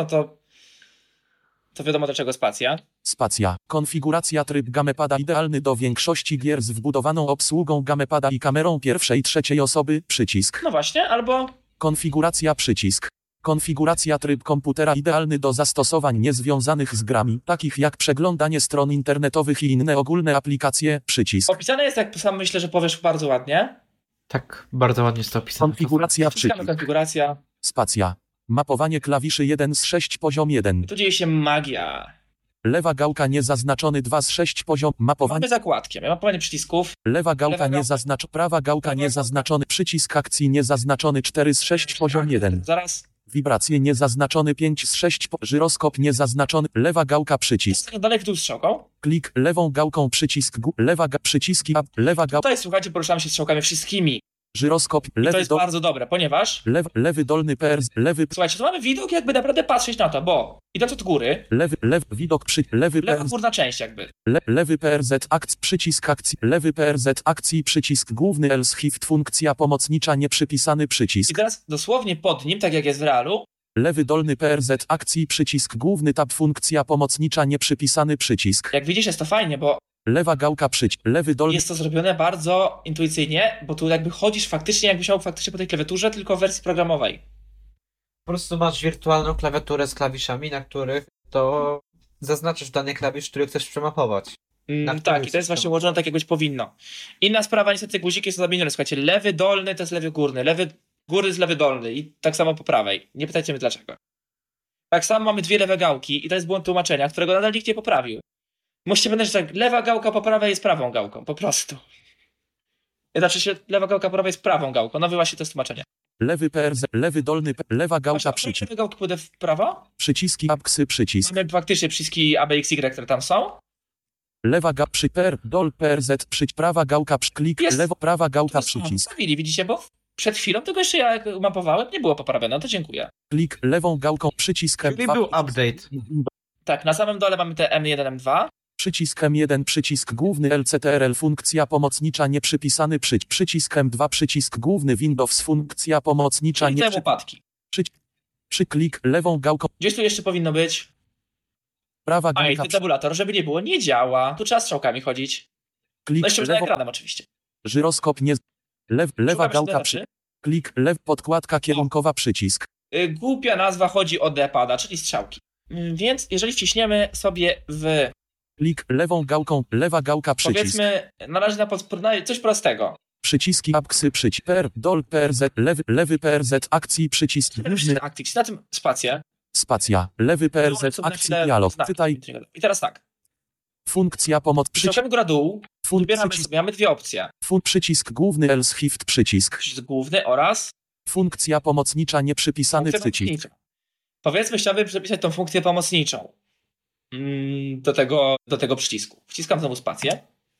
to wiadomo do czego spacja. Spacja. Konfiguracja tryb gamepada idealny do większości gier z wbudowaną obsługą gamepada i kamerą pierwszej, trzeciej osoby, przycisk. No właśnie, albo... Konfiguracja przycisk. Konfiguracja tryb komputera idealny do zastosowań niezwiązanych z grami, takich jak przeglądanie stron internetowych i inne ogólne aplikacje, przycisk. Opisane jest, jak sam myślę, że powiesz bardzo ładnie. Tak, bardzo ładnie jest to opisane. Konfiguracja przycisk. Konfiguracja. Spacja. Mapowanie klawiszy 1 z 6 poziom 1. Tu dzieje się magia. Lewa gałka niezaznaczony 2 z 6 poziom. Mapowanie. Mamy zakładki. Mapowanie przycisków. Lewa gałka niezaznaczony. Prawa gałka niezaznaczony. Przycisk akcji niezaznaczony 4 z 6 poziom 1. Zaraz. Wibracje niezaznaczony 5 z 6. Żyroskop niezaznaczony. Lewa gałka przycisk. Dalej w dół strzałką. Klik lewą gałką przycisk. Przyciski. Lewa gałka. Tutaj słuchajcie, poruszamy się strzałkami wszystkimi. Żyroskop. Lewy. To jest bardzo dobre, ponieważ... Lewy dolny PR. Lewy. Słuchajcie, tu mamy widok jakby naprawdę patrzeć na to, bo idąc od góry... Lewy widok lewy lewa górna część jakby. Lewy PRZ akcji, przycisk akcji, lewy PRZ akcji, przycisk główny L-Shift, funkcja pomocnicza, nieprzypisany przycisk. I teraz dosłownie pod nim, tak jak jest w realu. Lewy dolny PRZ akcji, przycisk główny tab, funkcja pomocnicza, nieprzypisany przycisk. Jak widzisz, jest to fajnie, bo... Lewa gałka lewy dolny... Jest to zrobione bardzo intuicyjnie, bo tu jakby chodzisz faktycznie, jakbyś miał faktycznie po tej klawiaturze, tylko w wersji programowej. Po prostu masz wirtualną klawiaturę z klawiszami, na których to zaznaczysz dany klawisz, który chcesz przemapować. Tak, i to jest właśnie ułożone tak, jakbyś powinno. Inna sprawa, niestety guziki są zamienione. Słuchajcie, lewy dolny to jest lewy górny, lewy góry jest lewy dolny i tak samo po prawej. Nie pytajcie mnie dlaczego. Tak samo mamy dwie lewe gałki i to jest błąd tłumaczenia, którego nadal nikt nie poprawił. Musicie pamiętać, że tak, lewa gałka po prawej jest prawą gałką, po prostu. Znaczy się, lewa gałka po prawej jest prawą gałką, no właśnie to jest tłumaczenie. Lewy PRZ, lewy dolny, lewa gałka przycisk. Lewy gałki pójdę w prawo? Przyciski, apsy, przycisk. Mamy faktycznie przyciski ABXY, które tam są. lewa przy per, dol per z, prawa gałka klik, Jest. lewo, prawa gałka To przycisk, zostawili, widzicie, bo przed chwilą tego jeszcze ja mapowałem, nie było poprawione, no to dziękuję. klik, lewą gałką, przyciskiem Czyli 2, był update. Tak, na samym dole mamy te M1, M2. przyciskiem 1, przycisk główny LCTRL, funkcja pomocnicza nieprzypisany, przyciskiem 2, przycisk główny Windows, funkcja pomocnicza Czyli te łopatki. przyklik, lewą gałką, Gdzieś tu jeszcze powinno być. prawa A i gałka, tabulator, żeby nie było, nie działa. Tu trzeba strzałkami chodzić. klik, No jeszcze przed lewo, ekranem oczywiście. żyroskop nie, lewa Szukam gałka, jeszcze rzeczy. klik, podkładka kierunkowa, przycisk, Głupia nazwa, chodzi o D-pada, czyli strzałki. Więc jeżeli wciśniemy sobie w, klik, lewą gałką, lewa gałka, przycisk, powiedzmy, na razie na coś prostego. przyciski apsy, per, dol, per, z, lewy per, z, akcji, przycisk główny, Aktyw. Na tym spację. spacja, lewy per, z, akcji, dialog, czytaj, I teraz tak. funkcja pomoc, Przyciągamy góra dół, wybieramy przycisk, sobie, mamy dwie opcje. przycisk główny else shift, przycisk, Przycisk główny oraz funkcja pomocnicza nieprzypisany, funkcję przycisk, pomocniczą. Powiedzmy, chciałbym przepisać tą funkcję pomocniczą do tego przycisku. Wciskam znowu spację.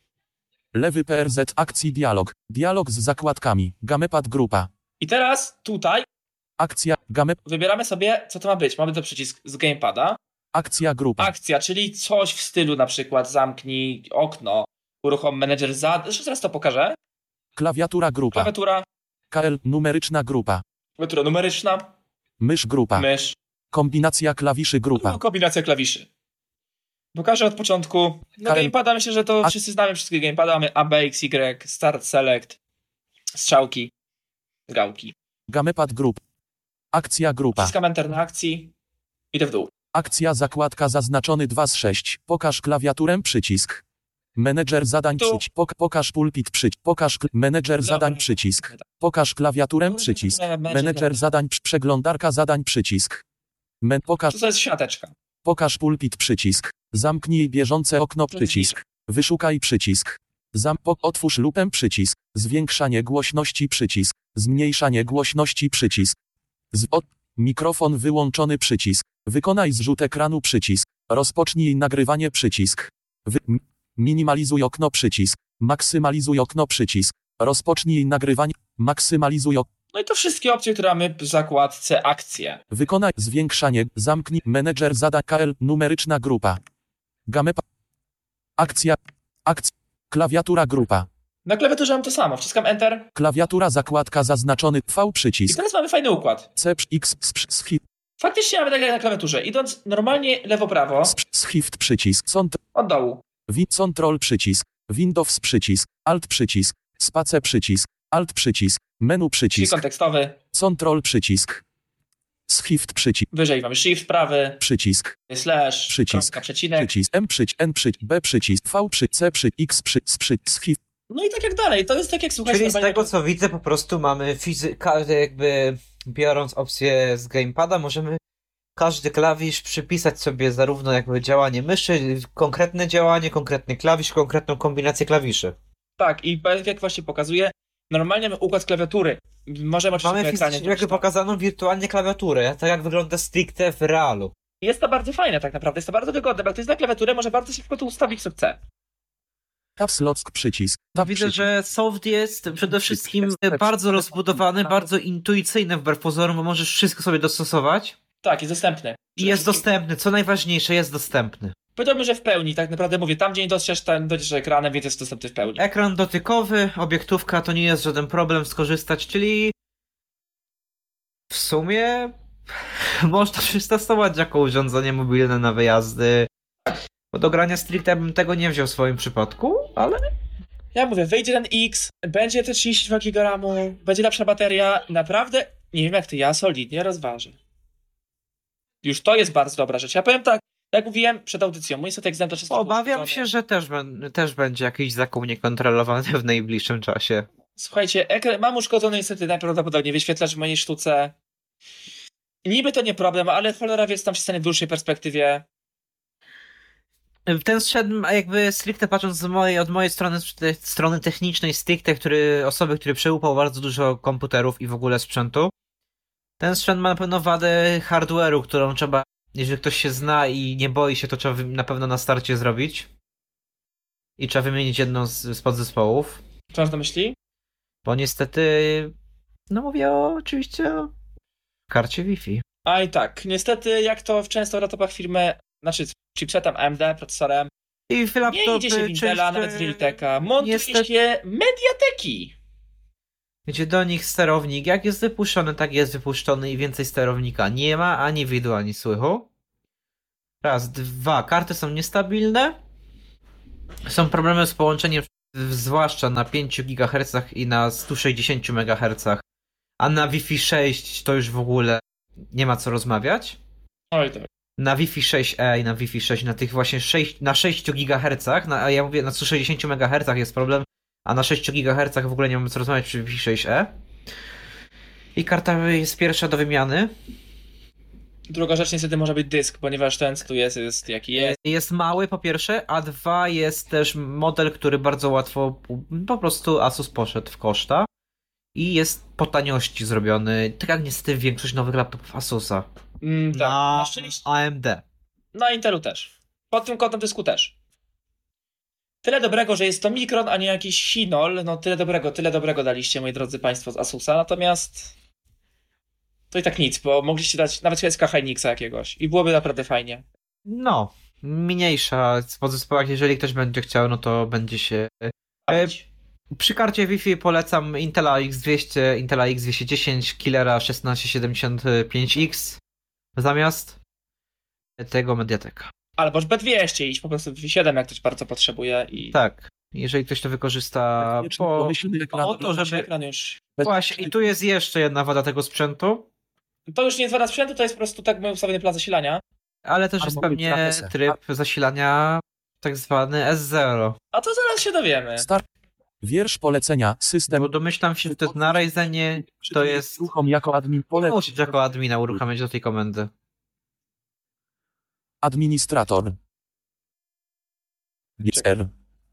lewy per, z, akcji, dialog z zakładkami, gamepad grupa, I teraz tutaj akcja, wybieramy sobie, co to ma być. Mamy to przycisk z gamepada. akcja grupa, Akcja, czyli coś w stylu na przykład zamknij okno, uruchom menedżer zresztą zaraz to pokażę. klawiatura grupa, Klawiatura numeryczna grupa, numeryczna, mysz grupa, mysz, kombinacja klawiszy grupa, kombinacja klawiszy. Pokażę od początku. No KL. gamepada, myślę, że to wszyscy znamy wszystkie gamepada. Mamy A, B, X, Y, Start, Select, strzałki, gałki. gamepad grup, akcja grupa, Wciskam Enter na akcji, idę w dół. akcja zakładka zaznaczony 2 z 6, pokaż klawiaturę, przycisk, menedżer zadań, Tu. pokaż pulpit, pokaż menedżer zadań, przycisk, pokaż klawiaturę, przycisk, menedżer zadań, przeglądarka zadań, przycisk, pokaż, To jest świateczka. pokaż pulpit, przycisk, zamknij bieżące okno, przycisk, wyszukaj, przycisk, otwórz lupę, przycisk, zwiększanie głośności, przycisk, zmniejszanie głośności, przycisk, mikrofon wyłączony, przycisk, wykonaj zrzut ekranu, przycisk, rozpocznij nagrywanie, przycisk, minimalizuj okno, przycisk, maksymalizuj okno, przycisk, rozpocznij nagrywanie, maksymalizuj okno. No i to wszystkie opcje, które mamy w zakładce akcje. Wykonaj zwiększanie, zamknij, menedżer zadań, KL, numeryczna grupa, gamepad, akcja, klawiatura grupa, Na klawiaturze mam to samo. Wciskam Enter klawiatura zakładka zaznaczony V, i przycisk, teraz mamy fajny układ. C, X, Faktycznie mamy tak jak na klawiaturze. Idąc normalnie lewo-prawo, shift, przycisk, od dołu. Control, przycisk, Windows, przycisk, Alt, przycisk, Space, przycisk, Alt, przycisk, menu, Czyli przycisk, kontekstowy. Control, przycisk, Shift, przycisk, Wyżej mamy Shift prawy, przycisk, slash, Przycisk. kropka, przecinek. przycisk, M, N, B, przycisk, V, C, X, Shift, No i tak jak dalej. To jest tak jak słuchajcie. Czyli z normalnie- tego co widzę, po prostu mamy jakby biorąc opcję z gamepada, możemy każdy klawisz przypisać sobie zarówno jakby działanie myszy, konkretne działanie, konkretny klawisz, konkretną kombinację klawiszy. Tak, i jak właśnie pokazuje, normalnie mamy układ klawiatury. Możemy oczywiście Mamy na ekranie fizycznie jakby pokazaną wirtualnie klawiaturę, tak jak wygląda stricte w realu. Jest to bardzo fajne tak naprawdę, jest to bardzo wygodne, bo jak ktoś zna klawiaturę, może bardzo szybko to ustawić, co chce. Caps Lock, przycisk, Widzę, przycisk, że soft jest przede wszystkim bardzo rozbudowany, bardzo intuicyjny wbrew pozorom, bo możesz wszystko sobie dostosować. Tak, jest dostępny. I jest dostępny, co najważniejsze, jest dostępny. Powiedziałbym, że w pełni, tak naprawdę mówię, tam gdzie nie dotrzesz, tam dojdziesz ekranem, więc jest dostępny w pełni. Ekran dotykowy, obiektówka to nie jest żaden problem skorzystać, czyli w sumie można przetestować jako urządzenie mobilne na wyjazdy. Bo do grania stricte bym tego nie wziął w swoim przypadku, ale Ja mówię, wyjdzie ten X, będzie te 32 GB, będzie lepsza bateria, naprawdę, nie wiem jak ty, ja solidnie rozważę. Już to jest bardzo dobra rzecz. Ja powiem tak, jak mówiłem przed audycją, mój set egzemplarz jest... obawiam się, że też będzie jakiś zakup niekontrolowany w najbliższym czasie. Słuchajcie, mam uszkodzony niestety najprawdopodobniej wyświetlacz w mojej sztuce. Niby to nie problem, ale cholera wie, co tam się stanie w dłuższej perspektywie. Ten sprzęt, jakby stricte patrząc od mojej strony technicznej, stricte osoby, które przełupał bardzo dużo komputerów i w ogóle sprzętu, ten sprzęt ma na pewno wadę hardware'u, którą trzeba, jeżeli ktoś się zna i nie boi się, to trzeba na pewno na starcie zrobić. i trzeba wymienić jedną z podzespołów. Co masz na myśli? Bo niestety, no mówię oczywiście o karcie Wi-Fi. A i tak, niestety jak to często w laptopach firmy, znaczy chipsetem AMD, procesorem, I w nie laptopy idzie się w Intela, nawet z Realteka, montuje się Mediateki. Gdzie do nich sterownik, jak jest wypuszczony, tak jest wypuszczony i więcej sterownika nie ma, ani widu, ani słychu. Raz, dwa, karty są niestabilne. Są problemy z połączeniem, zwłaszcza na 5 GHz i na 160 MHz. A na Wi-Fi 6 to już w ogóle nie ma co rozmawiać. Oj tak. Na Wi-Fi 6E i na Wi-Fi 6 na tych właśnie 6 GHz, a ja mówię na 160 MHz jest problem, a na 6 GHz w ogóle nie mamy co rozmawiać przy Wi-Fi 6E. I karta jest pierwsza do wymiany. Druga rzecz niestety może być dysk, ponieważ ten co tu jest jaki jest. Jest mały po pierwsze, a dwa jest też model, który bardzo łatwo po prostu Asus poszedł w koszta i jest po taniości zrobiony, tak jak niestety większość nowych laptopów Asusa. Tak, na szczęście. AMD. Na Intelu też. Pod tym kątem dysku też. Tyle dobrego, że jest to Micron, a nie jakiś Hinol. No tyle dobrego daliście, moi drodzy państwo z Asusa. Natomiast to i tak nic, bo mogliście dać nawet SK Hynixa jakiegoś i byłoby naprawdę fajnie. No, mniejsza z podzespołach, jeżeli ktoś będzie chciał, no to będzie się... Przy karcie Wi-Fi polecam Intela X200, Intela X210, Killera 1675X zamiast tego Mediateka. Albo B200 iść po prostu W7, jak ktoś bardzo potrzebuje. I... Tak, jeżeli ktoś to wykorzysta po to, żeby... Ekran już... Właśnie, i tu jest jeszcze jedna wada tego sprzętu. To już nie jest wada sprzętu, to jest po prostu tak ustawiony plan zasilania. Ale też jest pewnie tryb zasilania tak zwany S0. A to zaraz się dowiemy. Wiersz polecenia, system. Bo domyślam się, że to na Ryzenie to jest... Uruchom jako admin Musisz jako admina uruchamiać do tej komendy. Administrator. GSR.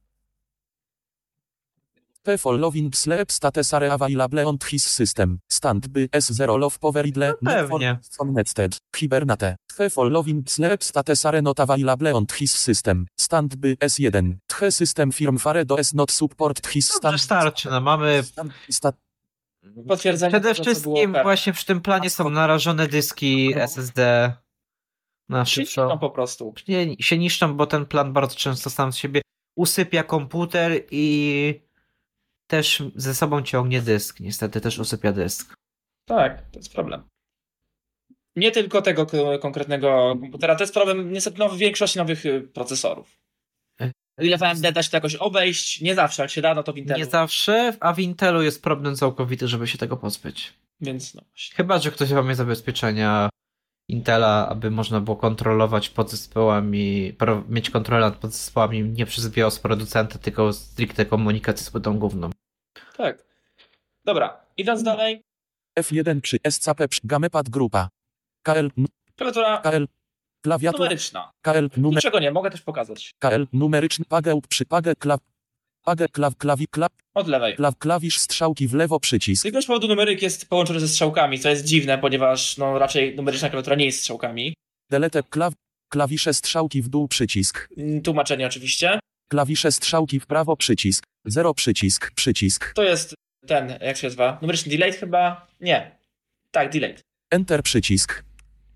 P following slab status are available on his system. Standby S0 love poweridle. Pewnie. Connected. Hibernate. P following slab status are not available on his system. Standby S1. The system firmware does not support his Dobrze, starczy, no mamy... Potwierdzenie. Przede wszystkim właśnie przy tym planie są narażone dyski SSD. Niszczą po prostu. Się niszczą, bo ten plan bardzo często sam z siebie usypia komputer i też ze sobą ciągnie dysk. Niestety też usypia dysk. Tak, to jest problem. Nie tylko tego konkretnego komputera, to jest problem niestety w większości nowych procesorów. Ile w AMD da się to jakoś obejść? Nie zawsze, ale się da, no to w Intelu. Nie zawsze, a w Intelu jest problem całkowity, żeby się tego pozbyć. Więc no właśnie. Chyba że ktoś ma zabezpieczenia Intela, aby można było kontrolować podzespołami, mieć kontrolę nad podzespołami nie przez BIOS producenta, tylko stricte komunikację z płytą główną. Tak. Dobra, idąc dalej. F1 przy SCP przy Gamepad grupa. KL. Klawiatura Klawiatura. numeryczna. KL numer. Dlaczego nie? Mogę też pokazać. KL numeryczny. Pagełp przy Od lewej. klawisz strzałki w lewo przycisk. Z jakiegoś powodu numeryk jest połączony ze strzałkami, co jest dziwne, ponieważ no raczej numeryczna klawiatura nie jest strzałkami. Delete klawisze strzałki w dół przycisk. Tłumaczenie oczywiście. Klawisze strzałki w prawo przycisk. 0 przycisk. To jest ten, jak się nazywa? Numeryczny delete chyba? Nie. Tak, delete. Enter przycisk.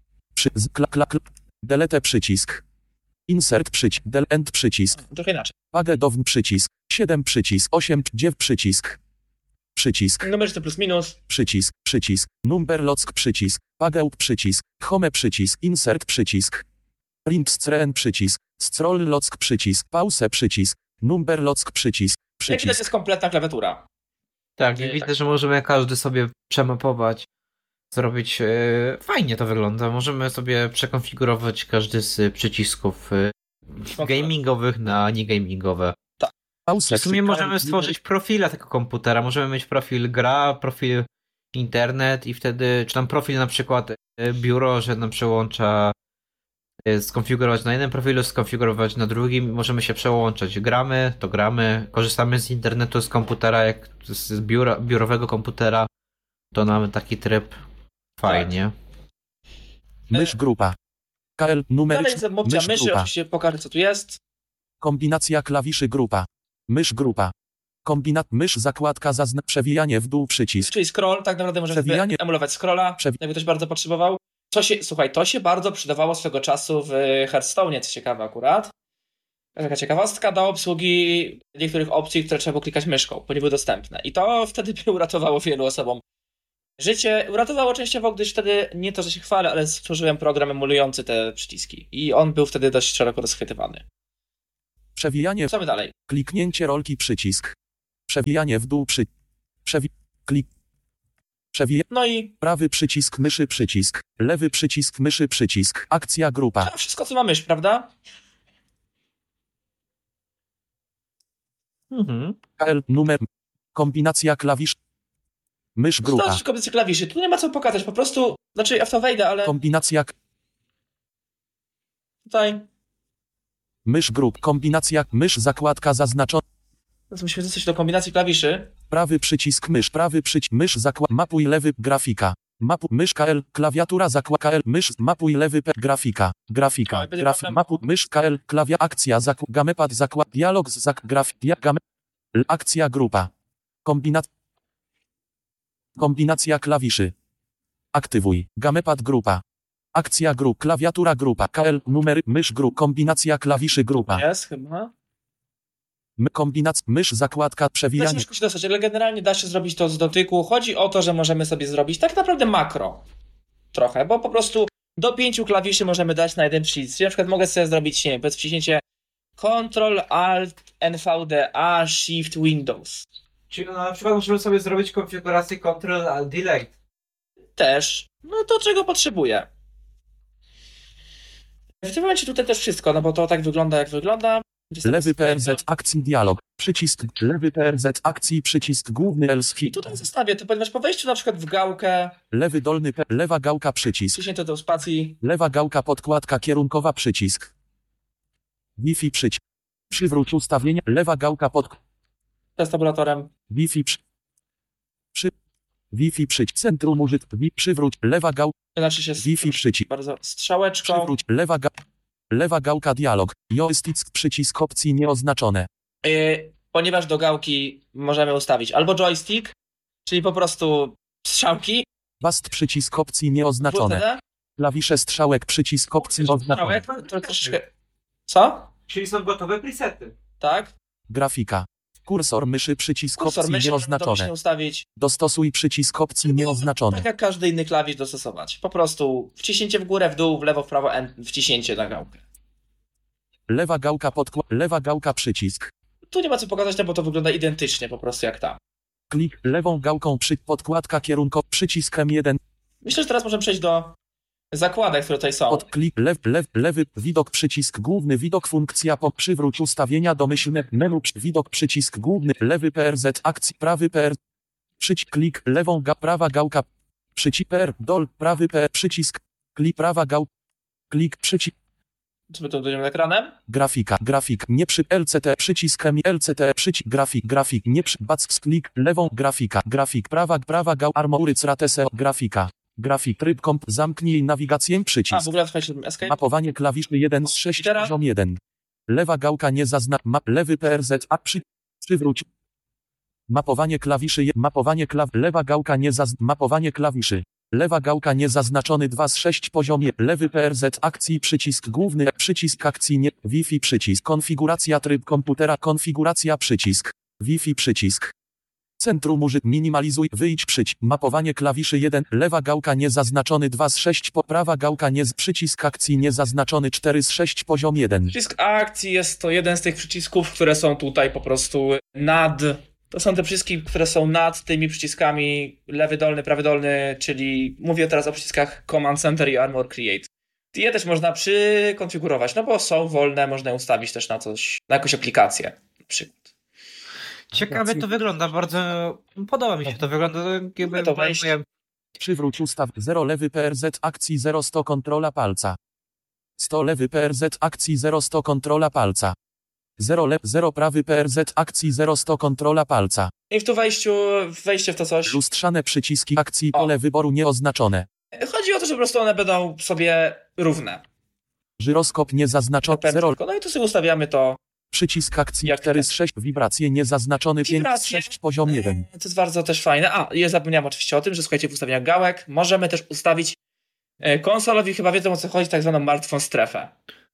Delete przycisk. Insert przycisk. End przycisk. Trochę inaczej. Page down przycisk. 7 przycisk. 8 9 przycisk. Numeryczny plus minus. Przycisk. Number lock przycisk. Pagełp przycisk. Home przycisk. Insert przycisk. Print screen przycisk. Scroll lock przycisk. Pause przycisk. Number lock przycisk. Jak widać jest kompletna klawiatura. Tak, widzę, że możemy każdy sobie przemapować, zrobić. Fajnie to wygląda. Możemy sobie przekonfigurować każdy z przycisków gamingowych na niegamingowe. Tak. W sumie możemy stworzyć profila tego komputera. Możemy mieć profil gra, profil internet i wtedy, czy tam profil na przykład biuro, że nam przełącza, skonfigurować na jednym profilu, skonfigurować na drugim, możemy się przełączać. Gramy, to gramy, korzystamy z internetu, z komputera, jak z biurowego komputera, to mamy taki tryb. Fajnie. Mysz grupa. KL numeryczny. Dalej jest opcja myszy, oczywiście pokażę co tu jest. Kombinacja klawiszy grupa. Mysz grupa. Kombinat mysz zakładka przewijanie w dół przycisk. Czyli scroll, tak naprawdę możemy emulować scrolla, jakby ktoś bardzo potrzebował. Słuchaj, to się bardzo przydawało swego czasu w Hearthstone, co ciekawe akurat. Taka ciekawostka do obsługi niektórych opcji, które trzeba było klikać myszką, bo nie były dostępne. I to wtedy by uratowało wielu osobom życie. Uratowało częściowo, gdyż wtedy, nie to, że się chwalę, ale stworzyłem program emulujący te przyciski. I on był wtedy dość szeroko rozchwytywany. Przewijanie. Co my dalej? Kliknięcie rolki przycisk. Przewijanie w dół No i prawy przycisk myszy przycisk. Lewy przycisk myszy przycisk. Akcja grupa. Wszystko co ma mysz, prawda? KL numer. Kombinacja klawisz. Mysz grupa. Znaczy kombinacja klawiszy. Tu nie ma co pokazać, po prostu. Znaczy ja w to wejdę, ale. Kombinacja. Tutaj. Mysz grup. Kombinacja mysz zakładka zaznaczona. Teraz musimy dostać do kombinacji klawiszy. Prawy przycisk mysz. Prawy przycisk mysz zakład. Mapuj lewy grafika. Mysz KL. Klawiatura zakład KL. Mysz. Mapuj lewy grafika. Grafika. Mapuj mysz KL. Akcja zakład. Gamepad zakład. Dialog z akcja grupa. Kombinacja klawiszy. Aktywuj. Gamepad grupa. Akcja grup. Klawiatura grupa. KL. Numery. Mysz grup. Kombinacja klawiszy grupa. Jest chyba. Kombinacja. Mysz zakładka. Przewijanie. Ciężko się dostać, ale generalnie da się zrobić to z dotyku. Chodzi o to, że możemy sobie zrobić tak naprawdę makro. Trochę, bo po prostu do 5 klawiszy możemy dać na jeden przycisk. Na przykład mogę sobie zrobić, nie wiem, bez wciśnięcie Ctrl, Alt, NVDA, Shift, Windows. Czyli na przykład możemy sobie zrobić konfigurację Ctrl, Alt, Delete. Też. No to czego potrzebuję. W tym momencie tutaj też wszystko, no bo to tak wygląda jak wygląda. Lewy PRZ akcji dialog. Przycisk lewy PRZ akcji przycisk główny else. I tutaj zostawię to, ponieważ po wejściu na przykład w gałkę. Lewy dolny lewa gałka przycisk. Wciśnięte do spacji. Lewa gałka podkładka kierunkowa przycisk. Wi-Fi przycisk. Przywróć ustawienia. Lewa gałka Z tabulatorem. Wi-Fi Wi-Fi przycisk. Centrum użyt. Przywróć. Lewa gałka. Znaczy się Wi-Fi przycisk. Bardzo strzałeczką. Przywróć. Lewa gałka dialog. Joystick przycisk opcji nieoznaczone. Ponieważ do gałki możemy ustawić albo joystick, czyli po prostu strzałki. Bast przycisk opcji nieoznaczone. Klawisze strzałek przycisk opcji oznaczone. To troszeczkę. Co? Czyli są gotowe presety. Tak. Grafika. Kursor myszy przycisk opcji nieoznaczone. Ustawić. Dostosuj przycisk opcji nieoznaczone. Tak jak każdy inny klawisz dostosować. Po prostu wciśnięcie w górę, w dół, w lewo, w prawo, wciśnięcie na gałkę. Lewa gałka lewa gałka przycisk. Tu nie ma co pokazać, no bo to wygląda identycznie po prostu jak tam. Klik lewą gałką podkładka kierunkowa przyciskiem 1. Myślę, że teraz możemy przejść do zakładek, które tutaj są. Klik lewy widok przycisk główny widok funkcja przywróć ustawienia domyślne menu widok przycisk główny lewy PRZ akcji prawy PR klik lewą prawa gałka przycisk PR dol prawy PR przycisk klik prawa gałka klik przycisk. Co my tu dojdziemy ekranem? Grafik, nie przy LCT, przyciskiem LCT, grafik, nie przy klik, lewą, grafik, prawa gał, armoryc ratese, grafik, tryb komp, zamknij nawigację, przycisk. W ogóle escape. Mapowanie klawiszy 1 z 6, poziom 1. Lewa gałka nie lewy PRZ, przywróć. Mapowanie klawiszy, lewa gałka nie mapowanie klawiszy. Lewa gałka niezaznaczony 2 z 6 poziomie. Lewy PRZ akcji przycisk główny. Przycisk akcji nie. Wi-Fi przycisk. Konfiguracja tryb komputera. Konfiguracja przycisk. Wi-Fi przycisk. Centrum użyt. Minimalizuj. Wyjdź przycisk. Mapowanie klawiszy 1. Lewa gałka niezaznaczony 2 z 6. Prawa gałka przycisk akcji niezaznaczony 4 z 6 poziom 1. Przycisk akcji jest to jeden z tych przycisków, które są tutaj po prostu nad. To są te przyciski, które są nad tymi przyciskami lewy dolny, prawy dolny, czyli mówię teraz o przyciskach Command Center i Armor Create. Je też można przykonfigurować, no bo są wolne, można je ustawić też na coś, na jakąś aplikację na przykład. Ciekawie to wygląda, bardzo podoba mi się to wygląda. Jakby to wejść. Przywróć ustaw 0 lewy PRZ akcji 0 100 kontrola palca. 100 lewy PRZ akcji 0 100 kontrola palca. 0 prawy PRZ akcji 0 100 kontrola palca. I w tu wejście w to coś. Lustrzane przyciski akcji pole wyboru nieoznaczone. Chodzi o to, że po prostu one będą sobie równe. Żyroskop niezaznaczony 0. No i tu sobie ustawiamy to Przycisk akcji Jak 4 tak? z 6. Wibracje niezaznaczone 5 z Wibracje. 6. Poziom 1. To jest bardzo też fajne. Ja zapomniałem oczywiście o tym, że słuchajcie, w ustawieniach gałek możemy też ustawić konsolowi, chyba wiedzą o co chodzi, tak zwaną martwą strefę.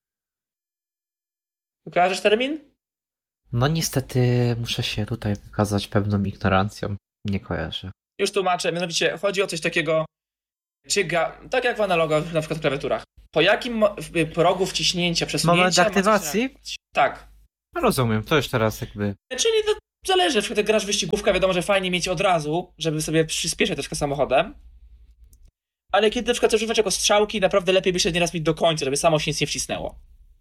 Kojarzysz termin? No niestety muszę się tutaj wykazać pewną ignorancją. Nie kojarzę. Już tłumaczę, mianowicie chodzi o coś takiego, tak jak w analogowych, na przykład klawiaturach. Po jakim progu wciśnięcia, przesunięcia... Moment aktywacji? Tak. No rozumiem, to już teraz jakby... Czyli to zależy, na przykład jak grasz wyścigówkę, wiadomo, że fajnie mieć od razu, żeby sobie przyspieszyć troszkę samochodem. Ale kiedy na przykład chcesz używać jako strzałki, naprawdę lepiej myśleć nieraz mieć do końca, żeby samo się nic nie wcisnęło.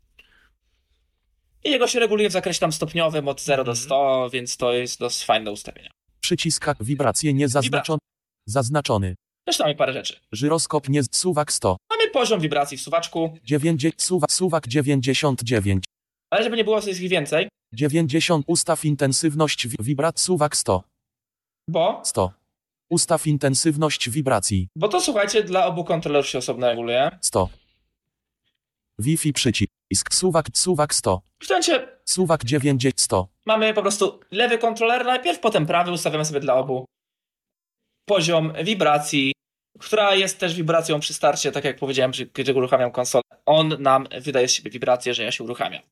I jego się reguluje w zakresie tam stopniowym od 0 do 100, więc to jest dość fajne do ustawienia. Przycisk wibracje niezaznaczone. Zaznaczony. Zresztą mamy parę rzeczy. Żyroskop nie suwak 100. Mamy poziom wibracji w suwaczku, 90 suwak 99. ale żeby nie było coś więcej, 90 ustaw intensywność wibracji suwak 100. bo 100. Ustaw intensywność wibracji. to słuchajcie, dla obu kontrolerów się osobno reguluje. 100. Wi-Fi przycisk suwak 100. W tym momencie Suwak 90 100. mamy po prostu lewy kontroler najpierw, potem prawy, ustawiamy sobie dla obu poziom wibracji, która jest też wibracją przy starcie, tak jak powiedziałem, kiedy uruchamiam konsolę. On nam wydaje z siebie wibrację, że ja się uruchamiam.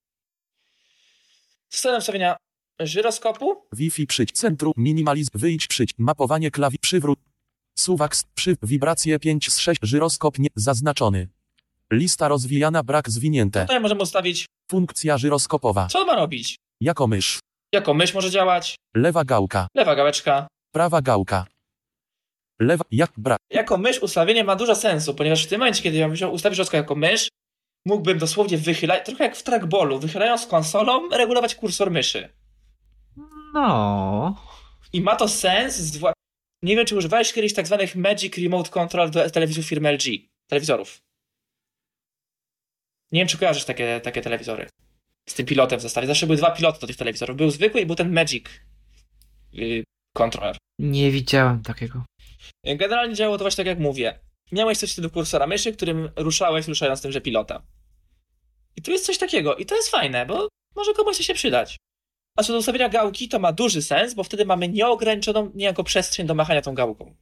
System ustawienia żyroskopu. Wi-Fi centrum minimalizm wyjdź mapowanie przywrót. Suwak wibracje 5 z 6. Żyroskop nie zaznaczony. Lista rozwijana brak zwinięte. Tutaj możemy ustawić, Funkcja żyroskopowa. co ma robić. Jako mysz. Jako mysz może działać, Lewa gałka. lewa gałeczka. Prawa gałka. Lewa jak brak. Jako mysz ustawienie ma dużo sensu, ponieważ w tym momencie, kiedy ja bym ustawił żyroskop jako mysz, mógłbym dosłownie wychylać, trochę jak w trackballu, wychylając konsolą, regulować kursor myszy. No... I ma to sens, nie wiem, czy używałeś kiedyś tak zwanych Magic Remote Control do telewizorów firmy LG. Telewizorów. Nie wiem, czy kojarzysz takie telewizory. Z tym pilotem w zestawie. Zawsze były dwa piloty do tych telewizorów. Był zwykły i był ten Magic Controller. Nie widziałem takiego. Generalnie działało to właśnie tak, jak mówię. Miałeś coś do kursora myszy, którym ruszając tymże pilota. I tu jest coś takiego. I to jest fajne, bo może komuś się przydać. A co do ustawienia gałki, to ma duży sens, bo wtedy mamy nieograniczoną niejako przestrzeń do machania tą gałką.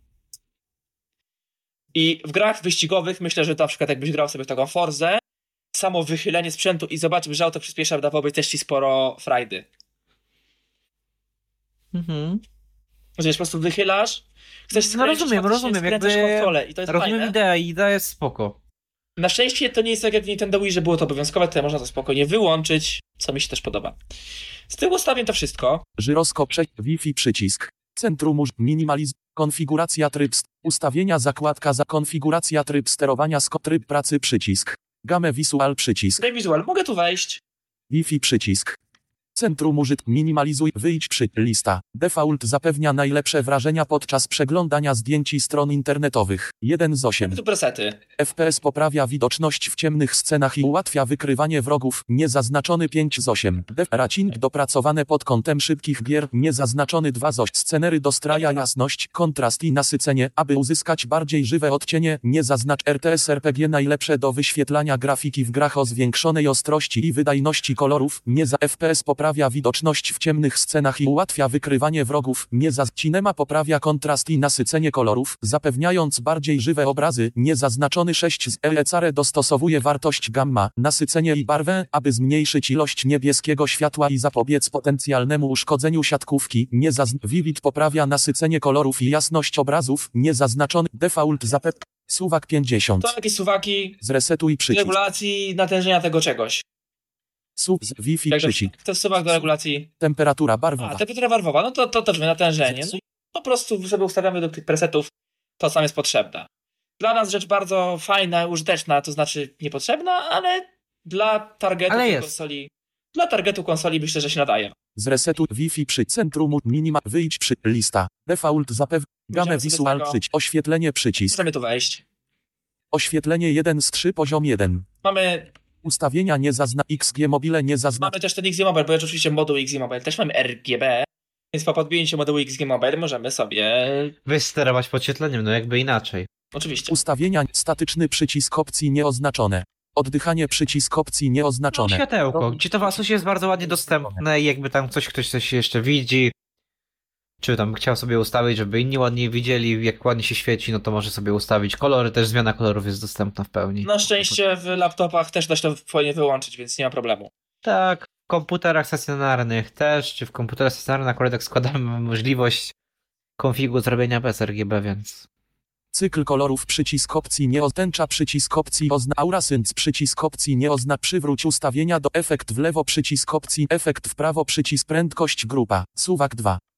I w grach wyścigowych myślę, że to na przykład jakbyś grał sobie w taką Forzę, samo wychylenie sprzętu i zobaczył, że auto przyspiesza, dawałoby też ci sporo frajdy. Wiesz, po prostu wychylasz, chcesz skręcić, rozumiem, skręcasz kontrolę i to jest rozumiem fajne. idea jest spoko. Na szczęście to nie jest tak jak w Nintendo Wii, że było to obowiązkowe, tutaj można to spokojnie wyłączyć, co mi się też podoba. Z tyłu ustawię to wszystko. Żyroskop Wi-Fi przycisk. Centrum minimalizm. Konfiguracja tryb. Ustawienia zakładka konfiguracja tryb sterowania tryb pracy przycisk. Game Visual przycisk. Visual, mogę tu wejść. Wi-Fi przycisk. Centrum minimalizuj wyjdź lista. Default zapewnia najlepsze wrażenia podczas przeglądania zdjęć i stron internetowych. 1 z 8. Tu presety. FPS poprawia widoczność w ciemnych scenach i ułatwia wykrywanie wrogów. Niezaznaczony 5 z 8. Rating dopracowane pod kątem szybkich gier. Niezaznaczony 2 z 8. Scenery dostraja jasność, kontrast i nasycenie, aby uzyskać bardziej żywe odcienie. Niezaznacz RTS RPG najlepsze do wyświetlania grafiki w grach o zwiększonej ostrości i wydajności kolorów. FPS poprawia widoczność w ciemnych scenach i ułatwia wykrywanie wrogów. Cinema poprawia kontrast i nasycenie kolorów, zapewniając bardziej żywe obrazy. Niezaznaczony 6 z ECR dostosowuje wartość gamma, nasycenie i barwę, aby zmniejszyć ilość niebieskiego światła i zapobiec potencjalnemu uszkodzeniu siatkówki. Vivid poprawia nasycenie kolorów i jasność obrazów. Niezaznaczony default zapewnia. Suwak 50. To jakieś suwaki, Zresetuj przycisk. regulacji natężenia tego czegoś. Wi-Fi przycisk. To jest suwak do regulacji. Temperatura barwowa. Temperatura barwowa, no to też natężenie. No i po prostu sobie ustawiamy do tych presetów, to sam jest potrzebna. Dla nas rzecz bardzo fajna, użyteczna, to znaczy niepotrzebna, ale dla targetu konsoli. Dla targetu konsoli myślę, że się nadaje. Zresetuj Wi-Fi przy centrum minima wyjdź lista. Default zapewnia Game Visual przycisk. Oświetlenie przycisk. Możemy tu wejść. Oświetlenie 1 z 3 poziom 1. Mamy ustawienia XG Mobile Mamy też ten XG Mobile, bo oczywiście moduł XG Mobile też mamy RGB, więc po podpięciu modułu XG Mobile możemy sobie wysterować podświetleniem, no jakby inaczej. Oczywiście. Ustawienia statyczny przycisk opcji nieoznaczone. Oddychanie przycisk opcji No, nieoznaczone. światełko, gdzie to w Asusie jest bardzo ładnie dostępne i jakby tam ktoś coś jeszcze widzi, czy tam chciał sobie ustawić, żeby inni ładniej widzieli, jak ładnie się świeci, no to może sobie ustawić kolory, też zmiana kolorów jest dostępna w pełni. Na szczęście w laptopach też da się to fajnie wyłączyć, więc nie ma problemu. Tak, w komputerach stacjonarnych też, czy w komputerach stacjonarnych akurat jak składamy możliwość konfigu zrobienia bez RGB, więc... Cykl kolorów przycisk opcji tęcza przycisk opcji aurasync przycisk opcji przywróć ustawienia do efekt w lewo przycisk opcji efekt w prawo przycisk prędkość grupa suwak 2.